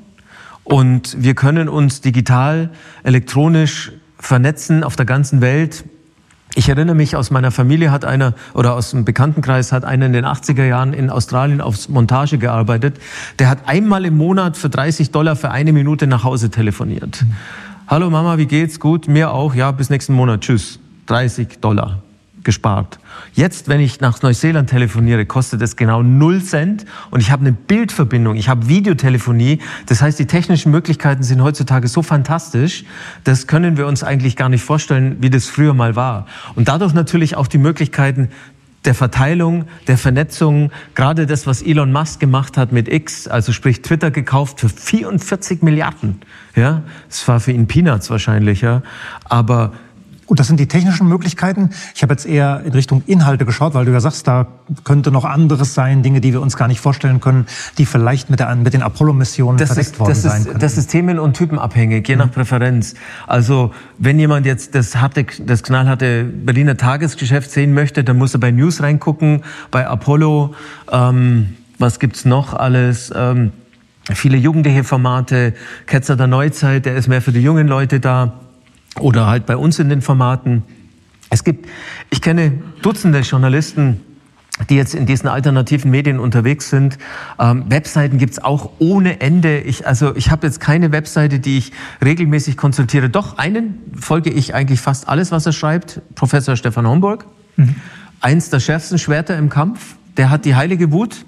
und wir können uns digital, elektronisch vernetzen auf der ganzen Welt. Ich erinnere mich, aus meiner Familie hat einer, oder aus dem Bekanntenkreis hat einer in den achtziger Jahren in Australien auf Montage gearbeitet. Der hat einmal im Monat für dreißig Dollar für eine Minute nach Hause telefoniert. Mhm. Hallo Mama, wie geht's? Gut, mir auch. Ja, bis nächsten Monat. Tschüss. dreißig Dollar gespart. Jetzt, wenn ich nach Neuseeland telefoniere, kostet es genau null Cent und ich habe eine Bildverbindung, ich habe Videotelefonie. Das heißt, die technischen Möglichkeiten sind heutzutage so fantastisch, das können wir uns eigentlich gar nicht vorstellen, wie das früher mal war. Und dadurch natürlich auch die Möglichkeiten der Verteilung, der Vernetzung, gerade das, was Elon Musk gemacht hat mit X, also sprich Twitter gekauft für vierundvierzig Milliarden. Ja, das war für ihn Peanuts wahrscheinlich, ja, aber gut, das sind die technischen Möglichkeiten. Ich habe jetzt eher in Richtung Inhalte geschaut, weil du ja sagst, da könnte noch anderes sein, Dinge, die wir uns gar nicht vorstellen können, die vielleicht mit, der, mit den Apollo-Missionen verdeckt worden das sein ist, können. Das ist themen- und typenabhängig, je nach Präferenz. Also wenn jemand jetzt das, harte, das knallharte Berliner Tagesgeschäft sehen möchte, dann muss er bei News reingucken, bei Apollo. Ähm, was gibt's noch alles? Ähm, viele jugendliche Formate, Ketzer der Neuzeit, der ist mehr für die jungen Leute da. Oder halt bei uns in den Formaten. Es gibt, ich kenne Dutzende Journalisten, die jetzt in diesen alternativen Medien unterwegs sind. Ähm, Webseiten gibt's auch ohne Ende. Ich, also ich habe jetzt keine Webseite, die ich regelmäßig konsultiere. Doch, einen folge ich eigentlich fast alles, was er schreibt. Professor Stefan Homburg. Mhm. Eins der schärfsten Schwerter im Kampf. Der hat die heilige Wut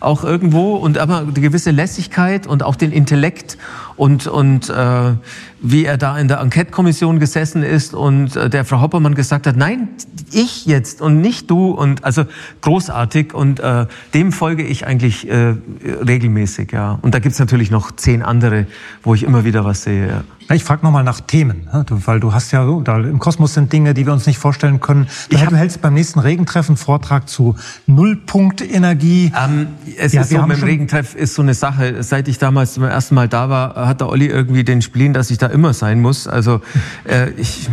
auch irgendwo und aber eine gewisse Lässigkeit und auch den Intellekt und und äh, wie er da in der Enquete-Kommission gesessen ist und äh, der Frau Hoppermann gesagt hat, nein, ich jetzt und nicht du und also großartig und äh, dem folge ich eigentlich äh, regelmäßig, ja. Und da gibt's natürlich noch zehn andere, wo ich immer wieder was sehe. Ja. Ich frage nochmal nach Themen, weil du hast ja so, da im Kosmos sind Dinge, die wir uns nicht vorstellen können. Du hältst beim nächsten Regentreffen einen Vortrag zu Nullpunktenergie. Ähm, es ja, ist so, mit dem Regentreff ist so eine Sache. Seit ich damals zum ersten Mal da war, hat der Olli irgendwie den Spleen, dass ich da immer sein muss. Also äh, ich...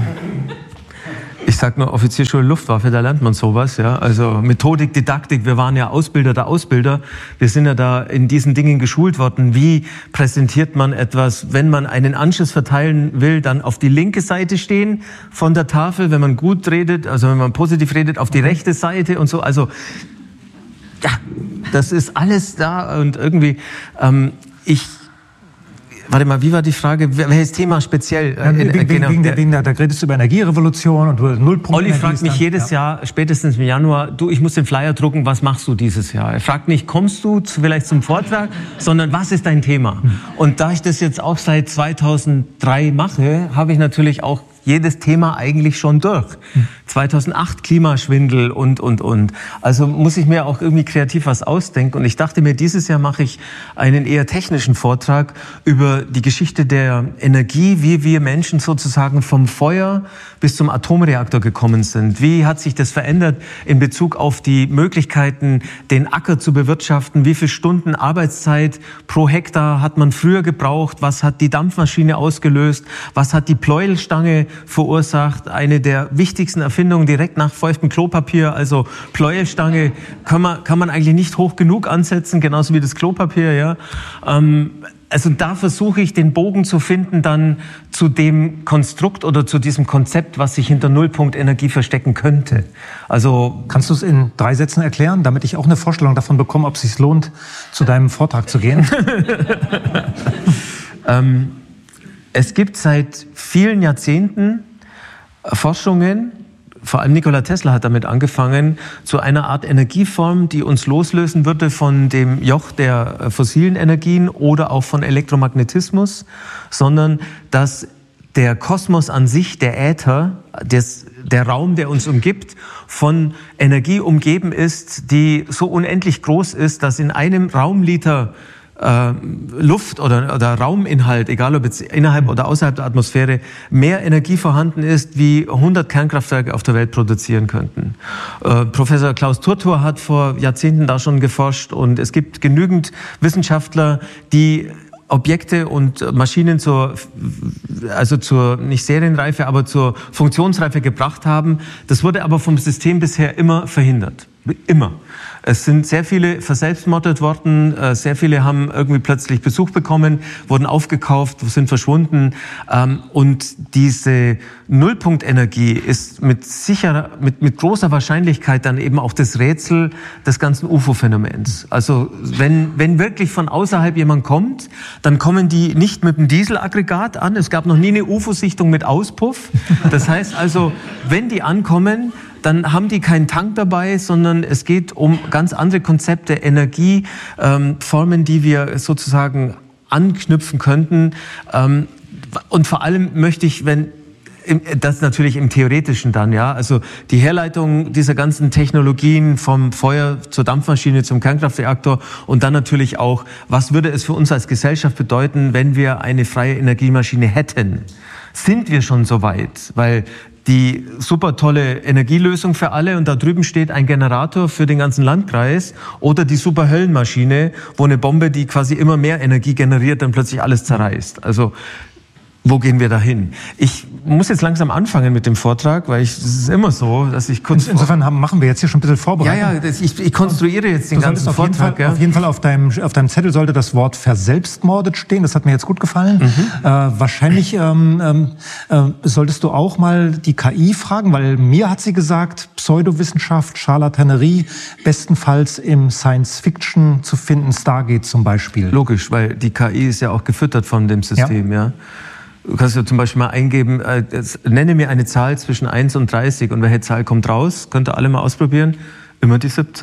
Ich sag nur Offizierschule Luftwaffe, da lernt man sowas, ja. Also Methodik, Didaktik, wir waren ja Ausbilder der Ausbilder. Wir sind ja da in diesen Dingen geschult worden. Wie präsentiert man etwas, wenn man einen Anschiss verteilen will, dann auf die linke Seite stehen von der Tafel, wenn man gut redet, also wenn man positiv redet, auf die rechte Seite und so. Also ja, das ist alles da und irgendwie ähm, ich Warte mal, wie war die Frage? Welches Thema speziell? Ja, wegen, wegen, genau, wegen, der, wegen der, da redest du über Energierevolution und Nullpunkt. Olli fragt mich jedes ja. Jahr, spätestens im Januar, du, ich muss den Flyer drucken, was machst du dieses Jahr? Er fragt nicht, kommst du zu, vielleicht zum Vortrag, sondern was ist dein Thema? Hm. Und da ich das jetzt auch seit zweitausenddrei mache, habe ich natürlich auch jedes Thema eigentlich schon durch. Hm. zweitausendacht Klimaschwindel und, und, und. Also muss ich mir auch irgendwie kreativ was ausdenken. Und ich dachte mir, dieses Jahr mache ich einen eher technischen Vortrag über die Geschichte der Energie, wie wir Menschen sozusagen vom Feuer bis zum Atomreaktor gekommen sind. Wie hat sich das verändert in Bezug auf die Möglichkeiten, den Acker zu bewirtschaften? Wie viele Stunden Arbeitszeit pro Hektar hat man früher gebraucht? Was hat die Dampfmaschine ausgelöst? Was hat die Pleuelstange verursacht? Eine der wichtigsten Erfindungen direkt nach feuchtem Klopapier. Also Pleuelstange kann man, kann man eigentlich nicht hoch genug ansetzen, genauso wie das Klopapier, ja. Ähm, Also da versuche ich den Bogen zu finden dann zu dem Konstrukt oder zu diesem Konzept, was sich hinter Nullpunktenergie verstecken könnte. Also kannst du es in drei Sätzen erklären, damit ich auch eine Vorstellung davon bekomme, ob es sich lohnt, zu deinem Vortrag zu gehen? ähm, es gibt seit vielen Jahrzehnten Forschungen, vor allem Nikola Tesla hat damit angefangen, zu einer Art Energieform, die uns loslösen würde von dem Joch der fossilen Energien oder auch von Elektromagnetismus, sondern dass der Kosmos an sich, der Äther, des, der Raum, der uns umgibt, von Energie umgeben ist, die so unendlich groß ist, dass in einem Raumliter Äh, Luft oder, oder Rauminhalt, egal ob jetzt innerhalb oder außerhalb der Atmosphäre, mehr Energie vorhanden ist, wie hundert Kernkraftwerke auf der Welt produzieren könnten. Äh, Professor Klaus Turtur hat vor Jahrzehnten da schon geforscht und es gibt genügend Wissenschaftler, die Objekte und Maschinen zur, also zur, nicht Serienreife, aber zur Funktionsreife gebracht haben. Das wurde aber vom System bisher immer verhindert. Immer. Es sind sehr viele verselbstmordet worden, sehr viele haben irgendwie plötzlich Besuch bekommen, wurden aufgekauft, sind verschwunden. Und diese Nullpunktenergie ist mit sicher, mit, mit großer Wahrscheinlichkeit dann eben auch das Rätsel des ganzen U F O-Phänomens. Also wenn, wenn wirklich von außerhalb jemand kommt, dann kommen die nicht mit dem Dieselaggregat an. Es gab noch nie eine U F O-Sichtung mit Auspuff. Das heißt also, wenn die ankommen, dann haben die keinen Tank dabei, sondern es geht um ganz andere Konzepte, Energieformen, ähm, die wir sozusagen anknüpfen könnten. Ähm, und vor allem möchte ich, wenn das natürlich im Theoretischen dann, ja, also die Herleitung dieser ganzen Technologien vom Feuer zur Dampfmaschine zum Kernkraftreaktor und dann natürlich auch, was würde es für uns als Gesellschaft bedeuten, wenn wir eine freie Energiemaschine hätten? Sind wir schon so weit? Weil die super tolle Energielösung für alle und da drüben steht ein Generator für den ganzen Landkreis oder die super Höllenmaschine, wo eine Bombe, die quasi immer mehr Energie generiert, dann plötzlich alles zerreißt. Also wo gehen wir dahin? Ich muss jetzt langsam anfangen mit dem Vortrag, weil ich, es ist immer so, dass ich kurz... Insofern haben, machen wir jetzt hier schon ein bisschen Vorbereitung. Ja, ja, das, ich, ich konstruiere jetzt den du ganzen auf Vortrag. Jeden Fall, ja. Auf jeden Fall auf deinem, auf deinem Zettel sollte das Wort verselbstmordet stehen. Das hat mir jetzt gut gefallen. Mhm. Äh, wahrscheinlich ähm, äh, solltest du auch mal die K I fragen, weil mir hat sie gesagt, Pseudowissenschaft, Charlatanerie, bestenfalls im Science-Fiction zu finden, Stargate zum Beispiel. Logisch, weil die K I ist ja auch gefüttert von dem System, ja. ja. Du kannst ja zum Beispiel mal eingeben, äh, nenne mir eine Zahl zwischen eins und dreißig und welche Zahl kommt raus? Könnt ihr alle mal ausprobieren? Immer die siebzehn.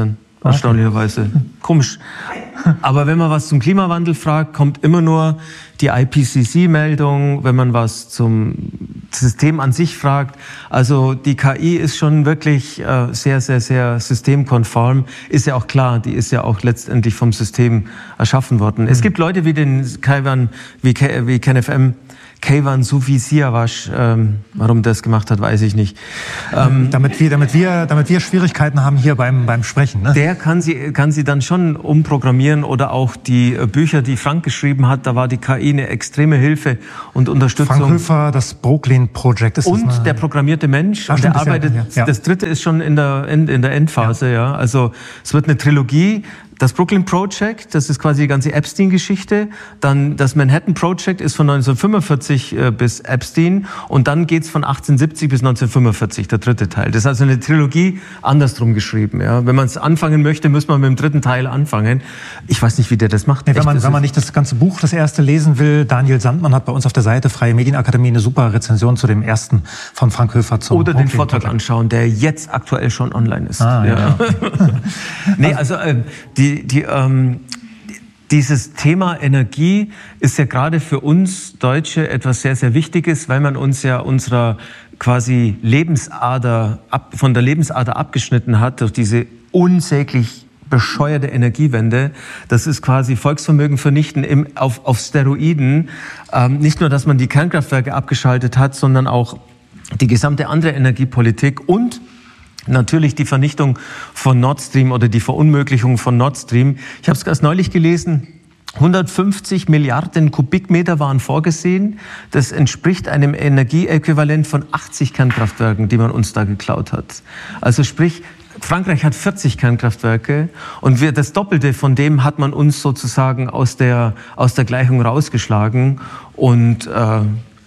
erstaunlicherweise. Komisch. Aber wenn man was zum Klimawandel fragt, kommt immer nur die I P C C-Meldung, wenn man was zum System an sich fragt. Also die K I ist schon wirklich äh, sehr, sehr, sehr systemkonform. Ist ja auch klar, die ist ja auch letztendlich vom System erschaffen worden. Mhm. Es gibt Leute wie den Kaiwan, wie, K, wie KenFM, Kaiwan Sufi Siavash, ähm, warum das gemacht hat, weiß ich nicht. Ähm, damit wir, damit wir, damit wir Schwierigkeiten haben hier beim beim Sprechen. Ne? Der kann sie, kann sie dann schon umprogrammieren oder auch die Bücher, die Frank geschrieben hat, da war die K I eine extreme Hilfe und Unterstützung. Frank Höfer, das Brooklyn Project ist und das, ne? Der programmierte Mensch. Ach, und der arbeitet. Ja, ja. Das dritte ist schon in der in, in der Endphase. Ja. ja, also es wird eine Trilogie. Das Brooklyn Project, das ist quasi die ganze Epstein-Geschichte. Dann das Manhattan Project ist von neunzehnhundertfünfundvierzig äh, bis Epstein. Und dann geht's von achtzehnhundertsiebzig bis neunzehnhundertfünfundvierzig, der dritte Teil. Das ist also eine Trilogie andersrum geschrieben. Ja. Wenn man es anfangen möchte, muss man mit dem dritten Teil anfangen. Ich weiß nicht, wie der das macht. Nee, wenn man, wenn man nicht das ganze Buch, das erste lesen will, Daniel Sandmann hat bei uns auf der Seite Freie Medienakademie eine super Rezension zu dem ersten von Frank Höfer zum Oder den Brooklyn Vortrag Project anschauen, der jetzt aktuell schon online ist. Ah, ja. Ja. Nee, also äh, die Die, die, ähm, dieses Thema Energie ist ja gerade für uns Deutsche etwas sehr, sehr Wichtiges, weil man uns ja unserer quasi Lebensader, ab, von der Lebensader abgeschnitten hat durch diese unsäglich bescheuerte Energiewende. Das ist quasi Volksvermögen vernichten im, auf, auf Steroiden. Ähm, nicht nur, dass man die Kernkraftwerke abgeschaltet hat, sondern auch die gesamte andere Energiepolitik und natürlich die Vernichtung von Nord Stream oder die Verunmöglichung von Nord Stream. Ich habe es erst neulich gelesen, hundertfünfzig Milliarden Kubikmeter waren vorgesehen. Das entspricht einem Energieäquivalent von achtzig Kernkraftwerken, die man uns da geklaut hat. Also sprich, Frankreich hat vierzig Kernkraftwerke und wir, das Doppelte von dem hat man uns sozusagen aus der, aus der Gleichung rausgeschlagen. Und äh,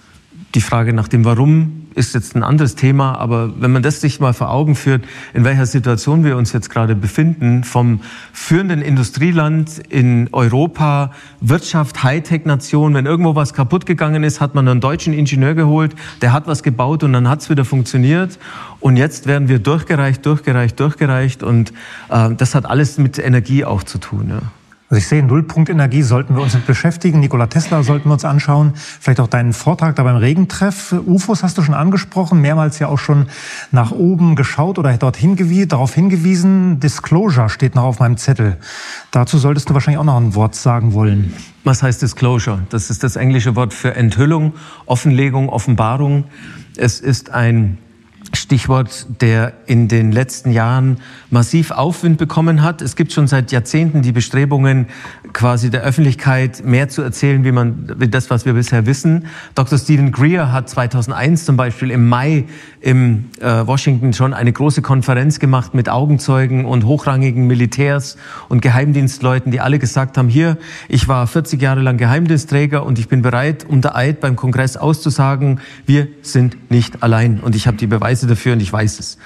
die Frage nach dem Warum ist jetzt ein anderes Thema, aber wenn man das sich mal vor Augen führt, in welcher Situation wir uns jetzt gerade befinden, vom führenden Industrieland in Europa, Wirtschaft, Hightech-Nation, wenn irgendwo was kaputt gegangen ist, hat man einen deutschen Ingenieur geholt, der hat was gebaut und dann hat es wieder funktioniert. Und jetzt werden wir durchgereicht, durchgereicht, durchgereicht und äh, das hat alles mit Energie auch zu tun. Ja. Also ich sehe, Nullpunktenergie sollten wir uns mit beschäftigen. Nikola Tesla sollten wir uns anschauen. Vielleicht auch deinen Vortrag da beim Regentreff. U F Os hast du schon angesprochen, mehrmals ja auch schon nach oben geschaut oder dort hingewiesen, darauf hingewiesen. Disclosure steht noch auf meinem Zettel. Dazu solltest du wahrscheinlich auch noch ein Wort sagen wollen. Was heißt Disclosure? Das ist das englische Wort für Enthüllung, Offenlegung, Offenbarung. Es ist ein Stichwort, der in den letzten Jahren massiv Aufwind bekommen hat. Es gibt schon seit Jahrzehnten die Bestrebungen, quasi der Öffentlichkeit mehr zu erzählen, wie man, wie das, was wir bisher wissen. Doktor Stephen Greer hat zweitausendeins zum Beispiel im Mai im äh, Washington schon eine große Konferenz gemacht mit Augenzeugen und hochrangigen Militärs und Geheimdienstleuten, die alle gesagt haben, hier, ich war vierzig Jahre lang Geheimdienstträger und ich bin bereit, unter Eid beim Kongress auszusagen, wir sind nicht allein. Und ich habe die Beweise dafür und ich weiß es.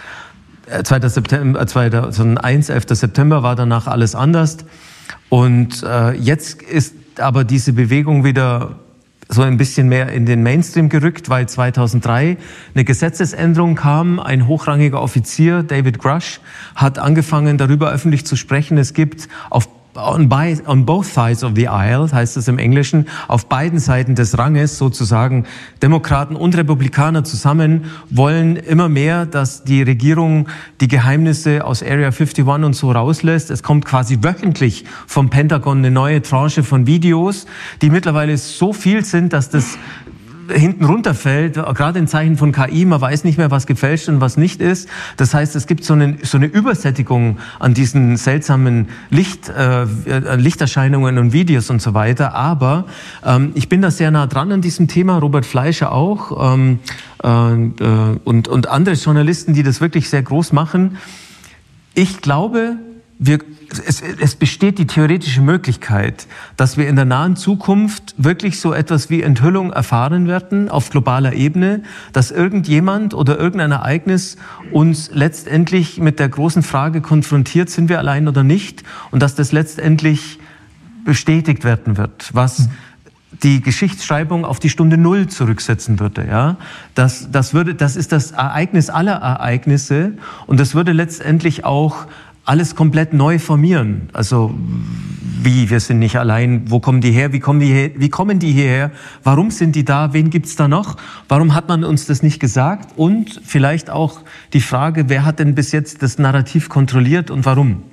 zweitausendeins, elfter September war danach alles anders. Und äh, jetzt ist aber diese Bewegung wieder so ein bisschen mehr in den Mainstream gerückt, weil zweitausenddrei eine Gesetzesänderung kam. Ein hochrangiger Offizier, David Grush, hat angefangen, darüber öffentlich zu sprechen. Es gibt auf On, by, on both sides of the aisle, heißt es im Englischen, auf beiden Seiten des Ranges sozusagen, Demokraten und Republikaner zusammen wollen immer mehr, dass die Regierung die Geheimnisse aus Area einundfünfzig und so rauslässt. Es kommt quasi wöchentlich vom Pentagon eine neue Tranche von Videos, die mittlerweile so viel sind, dass das hinten runterfällt, gerade in Zeichen von K I, man weiß nicht mehr, was gefälscht und was nicht ist. Das heißt, es gibt so eine, so eine Übersättigung an diesen seltsamen Licht, äh, Lichterscheinungen und Videos und so weiter. Aber ähm, ich bin da sehr nah dran an diesem Thema, Robert Fleischer auch ähm, äh, und, und andere Journalisten, die das wirklich sehr groß machen. Ich glaube, wir Es, es besteht die theoretische Möglichkeit, dass wir in der nahen Zukunft wirklich so etwas wie Enthüllung erfahren werden auf globaler Ebene, dass irgendjemand oder irgendein Ereignis uns letztendlich mit der großen Frage konfrontiert, sind wir allein oder nicht, und dass das letztendlich bestätigt werden wird, was die Geschichtsschreibung auf die Stunde Null zurücksetzen würde. Ja? Das, das würde, das ist das Ereignis aller Ereignisse und das würde letztendlich auch alles komplett neu formieren. Also wie, wir sind nicht allein, wo kommen die her, wie kommen die her, wie kommen die hierher, warum sind die da, wen gibt's da noch, warum hat man uns das nicht gesagt und vielleicht auch die Frage, wer hat denn bis jetzt das Narrativ kontrolliert und warum?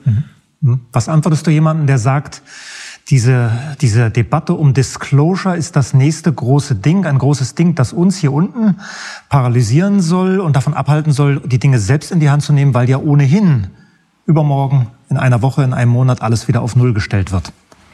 Was antwortest du jemandem, der sagt, diese, diese Debatte um Disclosure ist das nächste große Ding, ein großes Ding, das uns hier unten paralysieren soll und davon abhalten soll, die Dinge selbst in die Hand zu nehmen, weil ja ohnehin übermorgen, in einer Woche, in einem Monat alles wieder auf Null gestellt wird.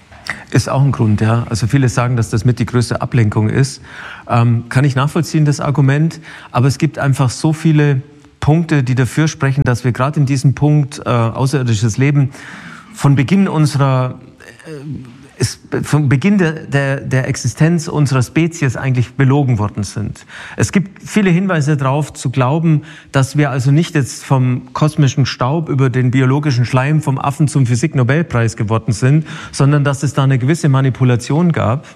Ist auch ein Grund, ja. Also viele sagen, dass das mit die größte Ablenkung ist. Ähm, kann ich nachvollziehen, das Argument. Aber es gibt einfach so viele Punkte, die dafür sprechen, dass wir gerade in diesem Punkt äh, außerirdisches Leben von Beginn unserer äh, ist vom Beginn der, der, der Existenz unserer Spezies eigentlich belogen worden sind. Es gibt viele Hinweise darauf, zu glauben, dass wir also nicht jetzt vom kosmischen Staub über den biologischen Schleim vom Affen zum Physik-Nobelpreis geworden sind, sondern dass es da eine gewisse Manipulation gab.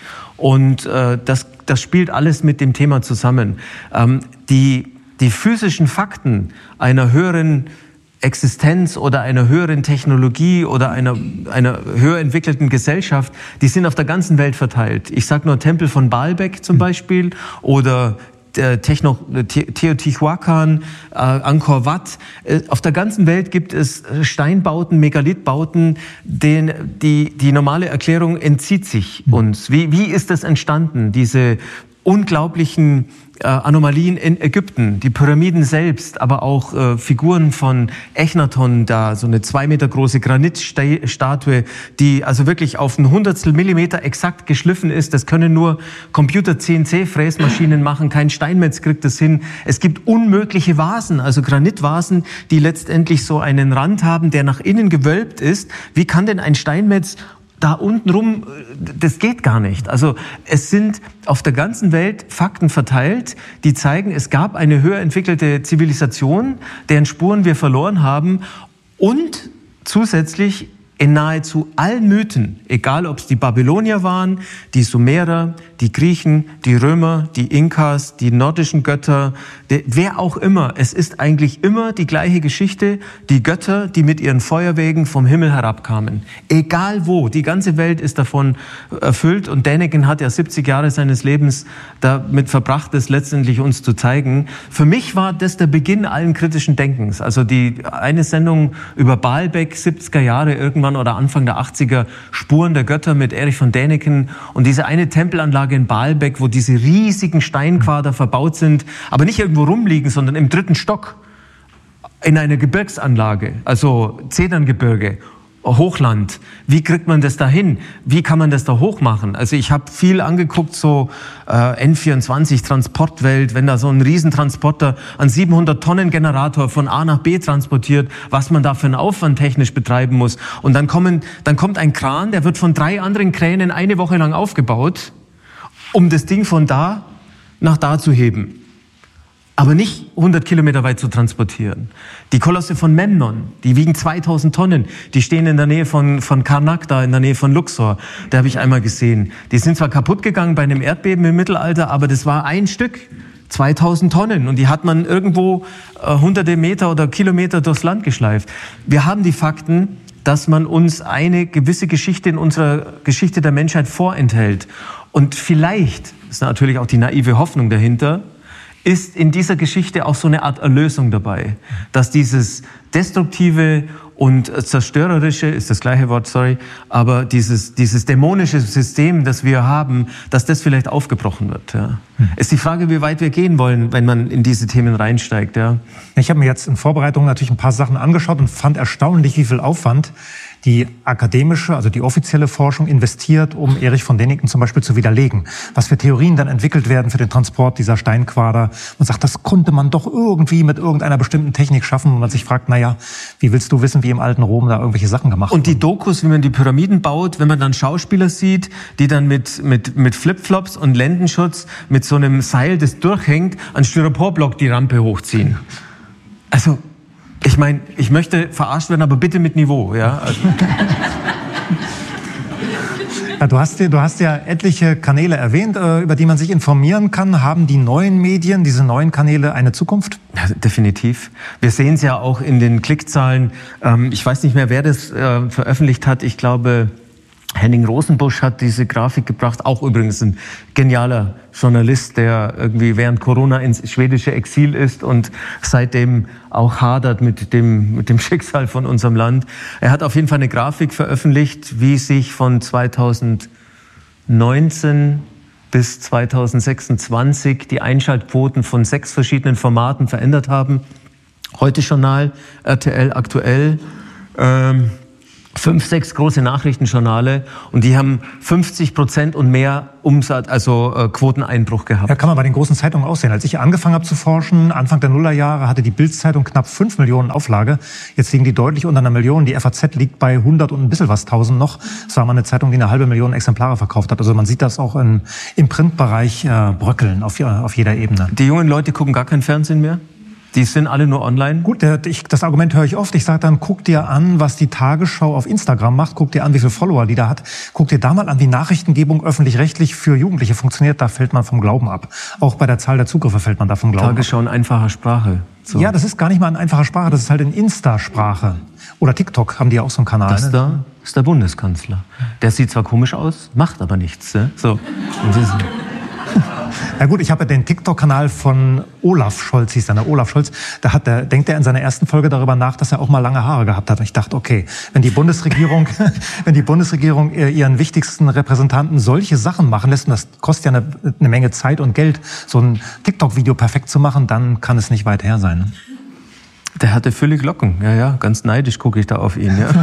Und äh, das, das spielt alles mit dem Thema zusammen. Ähm, die, die physischen Fakten einer höheren Existenz oder einer höheren Technologie oder einer, einer höher entwickelten Gesellschaft, die sind auf der ganzen Welt verteilt. Ich sage nur Tempel von Baalbek zum Beispiel oder der Techno, Teotihuacan, äh, Angkor Wat. Äh, auf der ganzen Welt gibt es Steinbauten, Megalithbauten, den, die, die normale Erklärung entzieht sich uns. Wie, wie ist das entstanden, diese unglaublichen äh, Anomalien in Ägypten, die Pyramiden selbst, aber auch äh, Figuren von Echnaton da, so eine zwei Meter große Granitstatue, die also wirklich auf ein Hundertstel Millimeter exakt geschliffen ist. Das können nur Computer-C N C-Fräsmaschinen machen, kein Steinmetz kriegt das hin. Es gibt unmögliche Vasen, also Granitvasen, die letztendlich so einen Rand haben, der nach innen gewölbt ist. Wie kann denn ein Steinmetz da unten rum, das geht gar nicht. Also es sind auf der ganzen Welt Fakten verteilt, die zeigen, es gab eine höher entwickelte Zivilisation, deren Spuren wir verloren haben und zusätzlich in nahezu allen Mythen, egal ob es die Babylonier waren, die Sumerer, die Griechen, die Römer, die Inkas, die nordischen Götter, der, wer auch immer, es ist eigentlich immer die gleiche Geschichte, die Götter, die mit ihren Feuerwegen vom Himmel herabkamen. Egal wo, die ganze Welt ist davon erfüllt und Däniken hat ja siebzig Jahre seines Lebens damit verbracht, es letztendlich uns zu zeigen. Für mich war das der Beginn allen kritischen Denkens. Also die eine Sendung über Baalbek, siebziger Jahre irgendwann oder Anfang der achtziger, Spuren der Götter mit Erich von Däniken und diese eine Tempelanlage in Baalbek, wo diese riesigen Steinquader verbaut sind, aber nicht irgendwo rumliegen, sondern im dritten Stock in einer Gebirgsanlage, also Zederngebirge, Hochland. Wie kriegt man das da hin? Wie kann man das da hoch machen? Also ich habe viel angeguckt, so äh, N vierundzwanzig, Transportwelt, wenn da so ein Riesentransporter einen siebenhundert Tonnen Generator von A nach B transportiert, was man da für einen Aufwand technisch betreiben muss. Und dann, kommen, dann kommt ein Kran, der wird von drei anderen Kränen eine Woche lang aufgebaut, um das Ding von da nach da zu heben. Aber nicht hundert Kilometer weit zu transportieren. Die Kolosse von Memnon, die wiegen zweitausend Tonnen. Die stehen in der Nähe von, von Karnak, da in der Nähe von Luxor. Da habe ich einmal gesehen. Die sind zwar kaputt gegangen bei einem Erdbeben im Mittelalter, aber das war ein Stück, zweitausend Tonnen. Und die hat man irgendwo äh, hunderte Meter oder Kilometer durchs Land geschleift. Wir haben die Fakten, dass man uns eine gewisse Geschichte in unserer Geschichte der Menschheit vorenthält. Und vielleicht, ist natürlich auch die naive Hoffnung dahinter, ist in dieser Geschichte auch so eine Art Erlösung dabei. Dass dieses destruktive und zerstörerische, ist das gleiche Wort, sorry, aber dieses, dieses dämonische System, das wir haben, dass das vielleicht aufgebrochen wird. Ja. Hm. Ist die Frage, wie weit wir gehen wollen, wenn man in diese Themen reinsteigt. Ja. Ich habe mir jetzt in Vorbereitung natürlich ein paar Sachen angeschaut und fand erstaunlich, wie viel Aufwand die akademische, also die offizielle Forschung investiert, um Erich von Däniken zum Beispiel zu widerlegen. Was für Theorien dann entwickelt werden für den Transport dieser Steinquader. Man sagt, das konnte man doch irgendwie mit irgendeiner bestimmten Technik schaffen. Und man sich fragt, naja, wie willst du wissen, wie im alten Rom da irgendwelche Sachen gemacht wurden? Und die Dokus, wie man die Pyramiden baut, wenn man dann Schauspieler sieht, die dann mit, mit, mit Flipflops und Lendenschutz mit so einem Seil, das durchhängt, an Styroporblock die Rampe hochziehen. Also, ich meine, ich möchte verarscht werden, aber bitte mit Niveau, ja. Also. Ja, du hast, du hast ja etliche Kanäle erwähnt, über die man sich informieren kann. Haben die neuen Medien, diese neuen Kanäle eine Zukunft? Ja, definitiv. Wir sehen es ja auch in den Klickzahlen. Ich weiß nicht mehr, wer das veröffentlicht hat. Ich glaube, Henning Rosenbusch hat diese Grafik gebracht, auch übrigens ein genialer Journalist, der irgendwie während Corona ins schwedische Exil ist und seitdem auch hadert mit dem, mit dem Schicksal von unserem Land. Er hat auf jeden Fall eine Grafik veröffentlicht, wie sich von zweitausendneunzehn bis zweitausendsechsundzwanzig die Einschaltquoten von sechs verschiedenen Formaten verändert haben. Heute-Journal, R T L aktuell, ähm, fünf, sechs große Nachrichtenjournale und die haben fünfzig Prozent und mehr Umsatz, also äh, Quoteneinbruch gehabt. Ja, kann man bei den großen Zeitungen aussehen. Als ich angefangen habe zu forschen, Anfang der Nullerjahre, hatte die Bild-Zeitung knapp fünf Millionen Auflage. Jetzt liegen die deutlich unter einer Million. Die F A Z liegt bei hundert und ein bisschen was tausend noch. Das war mal eine Zeitung, die eine halbe Million Exemplare verkauft hat. Also man sieht das auch in, im Printbereich äh, bröckeln auf, auf jeder Ebene. Die jungen Leute gucken gar kein Fernsehen mehr? Die sind alle nur online? Gut, der, ich, das Argument höre ich oft. Ich sage dann, guck dir an, was die Tagesschau auf Instagram macht. Guck dir an, wie viele Follower die da hat. Guck dir da mal an, wie Nachrichtengebung öffentlich-rechtlich für Jugendliche funktioniert. Da fällt man vom Glauben ab. Auch bei der Zahl der Zugriffe fällt man da vom Glauben Tagesschau in einfacher Sprache. So. Ja, das ist gar nicht mal in einfacher Sprache. Das ist halt in Insta-Sprache. Oder TikTok haben die ja auch so einen Kanal. Das ne? da ist der Bundeskanzler. Der sieht zwar komisch aus, macht aber nichts. Ne? So. Na gut, ich habe ja den TikTok-Kanal von Olaf Scholz, hieß der, ne? Olaf Scholz. Da hat der, denkt er in seiner ersten Folge darüber nach, dass er auch mal lange Haare gehabt hat. Und ich dachte, okay, wenn die Bundesregierung, wenn die Bundesregierung ihren wichtigsten Repräsentanten solche Sachen machen lässt, und das kostet ja eine, eine Menge Zeit und Geld, so ein TikTok-Video perfekt zu machen, dann kann es nicht weit her sein. Ne? Der hatte völlig Locken. Ja, ja, ganz neidisch gucke ich da auf ihn. Ja.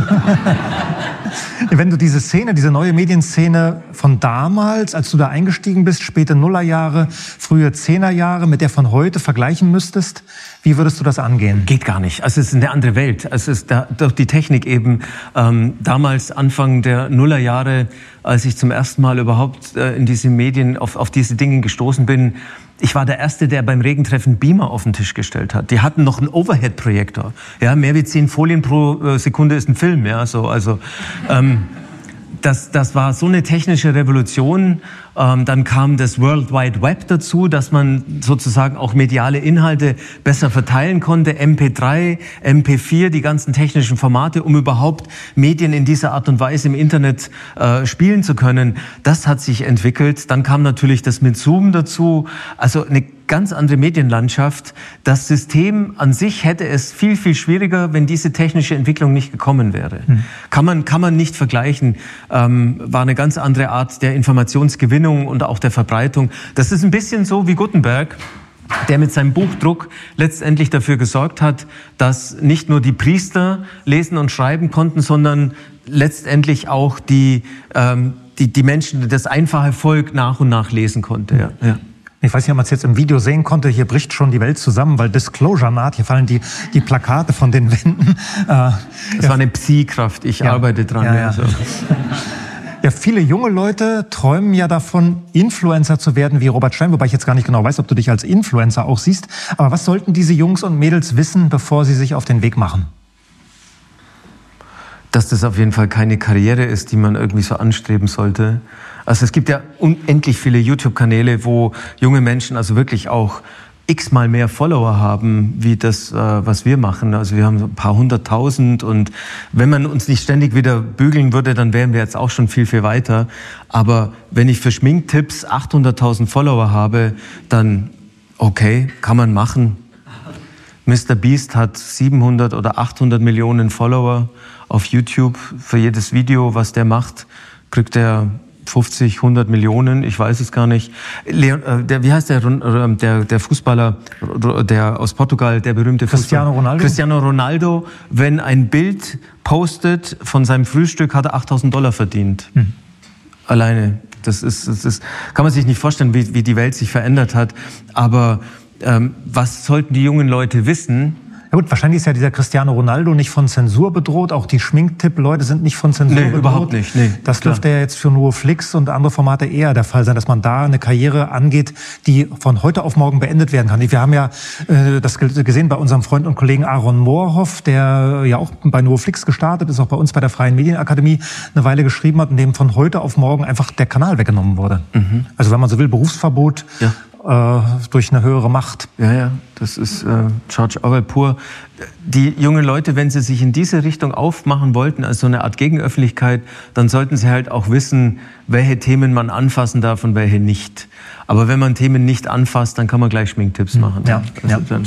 Wenn du diese Szene, diese neue Medienszene von damals, als du da eingestiegen bist, späte Nullerjahre, frühe Zehnerjahre, mit der von heute vergleichen müsstest, wie würdest du das angehen? Geht gar nicht. Also es ist eine andere Welt. Es ist da, durch die Technik eben. Ähm, damals, Anfang der Nullerjahre, als ich zum ersten Mal überhaupt äh, in diese Medien, auf, auf diese Dinge gestoßen bin, ich war der Erste, der beim Regentreffen Beamer auf den Tisch gestellt hat. Die hatten noch einen Overhead-Projektor. Ja, mehr wie zehn Folien pro Sekunde ist ein Film. Ja, so, also ähm, das, das war so eine technische Revolution. Ähm, dann kam das World Wide Web dazu, dass man sozusagen auch mediale Inhalte besser verteilen konnte. M P drei, M P vier, die ganzen technischen Formate, um überhaupt Medien in dieser Art und Weise im Internet äh, spielen zu können. Das hat sich entwickelt. Dann kam natürlich das mit Zoom dazu. Also eine ganz andere Medienlandschaft. Das System an sich hätte es viel, viel schwieriger, wenn diese technische Entwicklung nicht gekommen wäre. Hm. Kann man, kann man nicht vergleichen. Ähm, war eine ganz andere Art der Informationsgewinnung und auch der Verbreitung. Das ist ein bisschen so wie Gutenberg, der mit seinem Buchdruck letztendlich dafür gesorgt hat, dass nicht nur die Priester lesen und schreiben konnten, sondern letztendlich auch die, ähm, die, die Menschen, das einfache Volk nach und nach lesen konnte. Ja. Ja. Ich weiß nicht, ob man es jetzt im Video sehen konnte, hier bricht schon die Welt zusammen, weil Disclosure naht, hier fallen die, die Plakate von den Wänden. Äh, das ja. war eine Psi-Kraft, ich ja. arbeite dran. Ja, ja. Also. Ja, viele junge Leute träumen ja davon, Influencer zu werden wie Robert Stein, wobei ich jetzt gar nicht genau weiß, ob du dich als Influencer auch siehst. Aber was sollten diese Jungs und Mädels wissen, bevor sie sich auf den Weg machen? Dass das auf jeden Fall keine Karriere ist, die man irgendwie so anstreben sollte. Also es gibt ja unendlich viele YouTube-Kanäle, wo junge Menschen also wirklich auch x-mal mehr Follower haben, wie das, was wir machen. Also wir haben so ein paar hunderttausend und wenn man uns nicht ständig wieder bügeln würde, dann wären wir jetzt auch schon viel, viel weiter. Aber wenn ich für Schminktipps achthunderttausend Follower habe, dann okay, kann man machen. Mister Beast hat siebenhundert oder achthundert Millionen Follower auf YouTube. Für jedes Video, was der macht, kriegt er fünfzig, hundert Millionen, ich weiß es gar nicht. Leon, äh, der, wie heißt der, der, der Fußballer, der aus Portugal, der berühmte Cristiano Fußballer, Ronaldo? Cristiano Ronaldo, wenn ein Bild postet von seinem Frühstück, hat er achttausend Dollar verdient. Hm. Alleine. Das ist, das ist, kann man sich nicht vorstellen, wie, wie die Welt sich verändert hat. Aber ähm, was sollten die jungen Leute wissen? Na gut, wahrscheinlich ist ja dieser Cristiano Ronaldo nicht von Zensur bedroht. Auch die Schminktipp-Leute sind nicht von Zensur nee, bedroht. Überhaupt nicht. Nee, das dürfte ja jetzt für nur Flix und andere Formate eher der Fall sein, dass man da eine Karriere angeht, die von heute auf morgen beendet werden kann. Wir haben ja äh, das gesehen bei unserem Freund und Kollegen Aaron Moorhoff, der ja auch bei Nurflix gestartet ist, auch bei uns bei der Freien Medienakademie eine Weile geschrieben hat, in dem von heute auf morgen einfach der Kanal weggenommen wurde. Mhm. Also wenn man so will, Berufsverbot. Ja. Durch eine höhere Macht. Ja, ja, das ist äh, George Orwell pur. Die jungen Leute, wenn sie sich in diese Richtung aufmachen wollten, als so eine Art Gegenöffentlichkeit, dann sollten sie halt auch wissen, welche Themen man anfassen darf und welche nicht. Aber wenn man Themen nicht anfasst, dann kann man gleich Schminktipps machen. Ja, also ja. Dann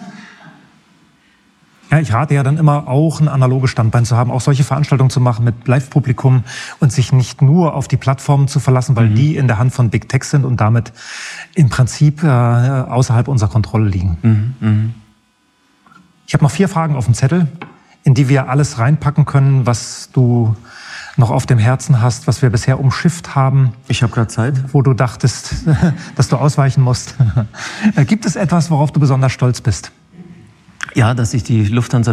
Ja, ich rate ja dann immer auch, ein analoges Standbein zu haben, auch solche Veranstaltungen zu machen mit Live-Publikum und sich nicht nur auf die Plattformen zu verlassen, weil mhm. die in der Hand von Big Tech sind und damit im Prinzip äh, außerhalb unserer Kontrolle liegen. Mhm. Mhm. Ich habe noch vier Fragen auf dem Zettel, in die wir alles reinpacken können, was du noch auf dem Herzen hast, was wir bisher umschifft haben. Ich habe gerade Zeit. Wo du dachtest, dass du ausweichen musst. Gibt es etwas, worauf du besonders stolz bist? Ja, dass ich die Lufthansa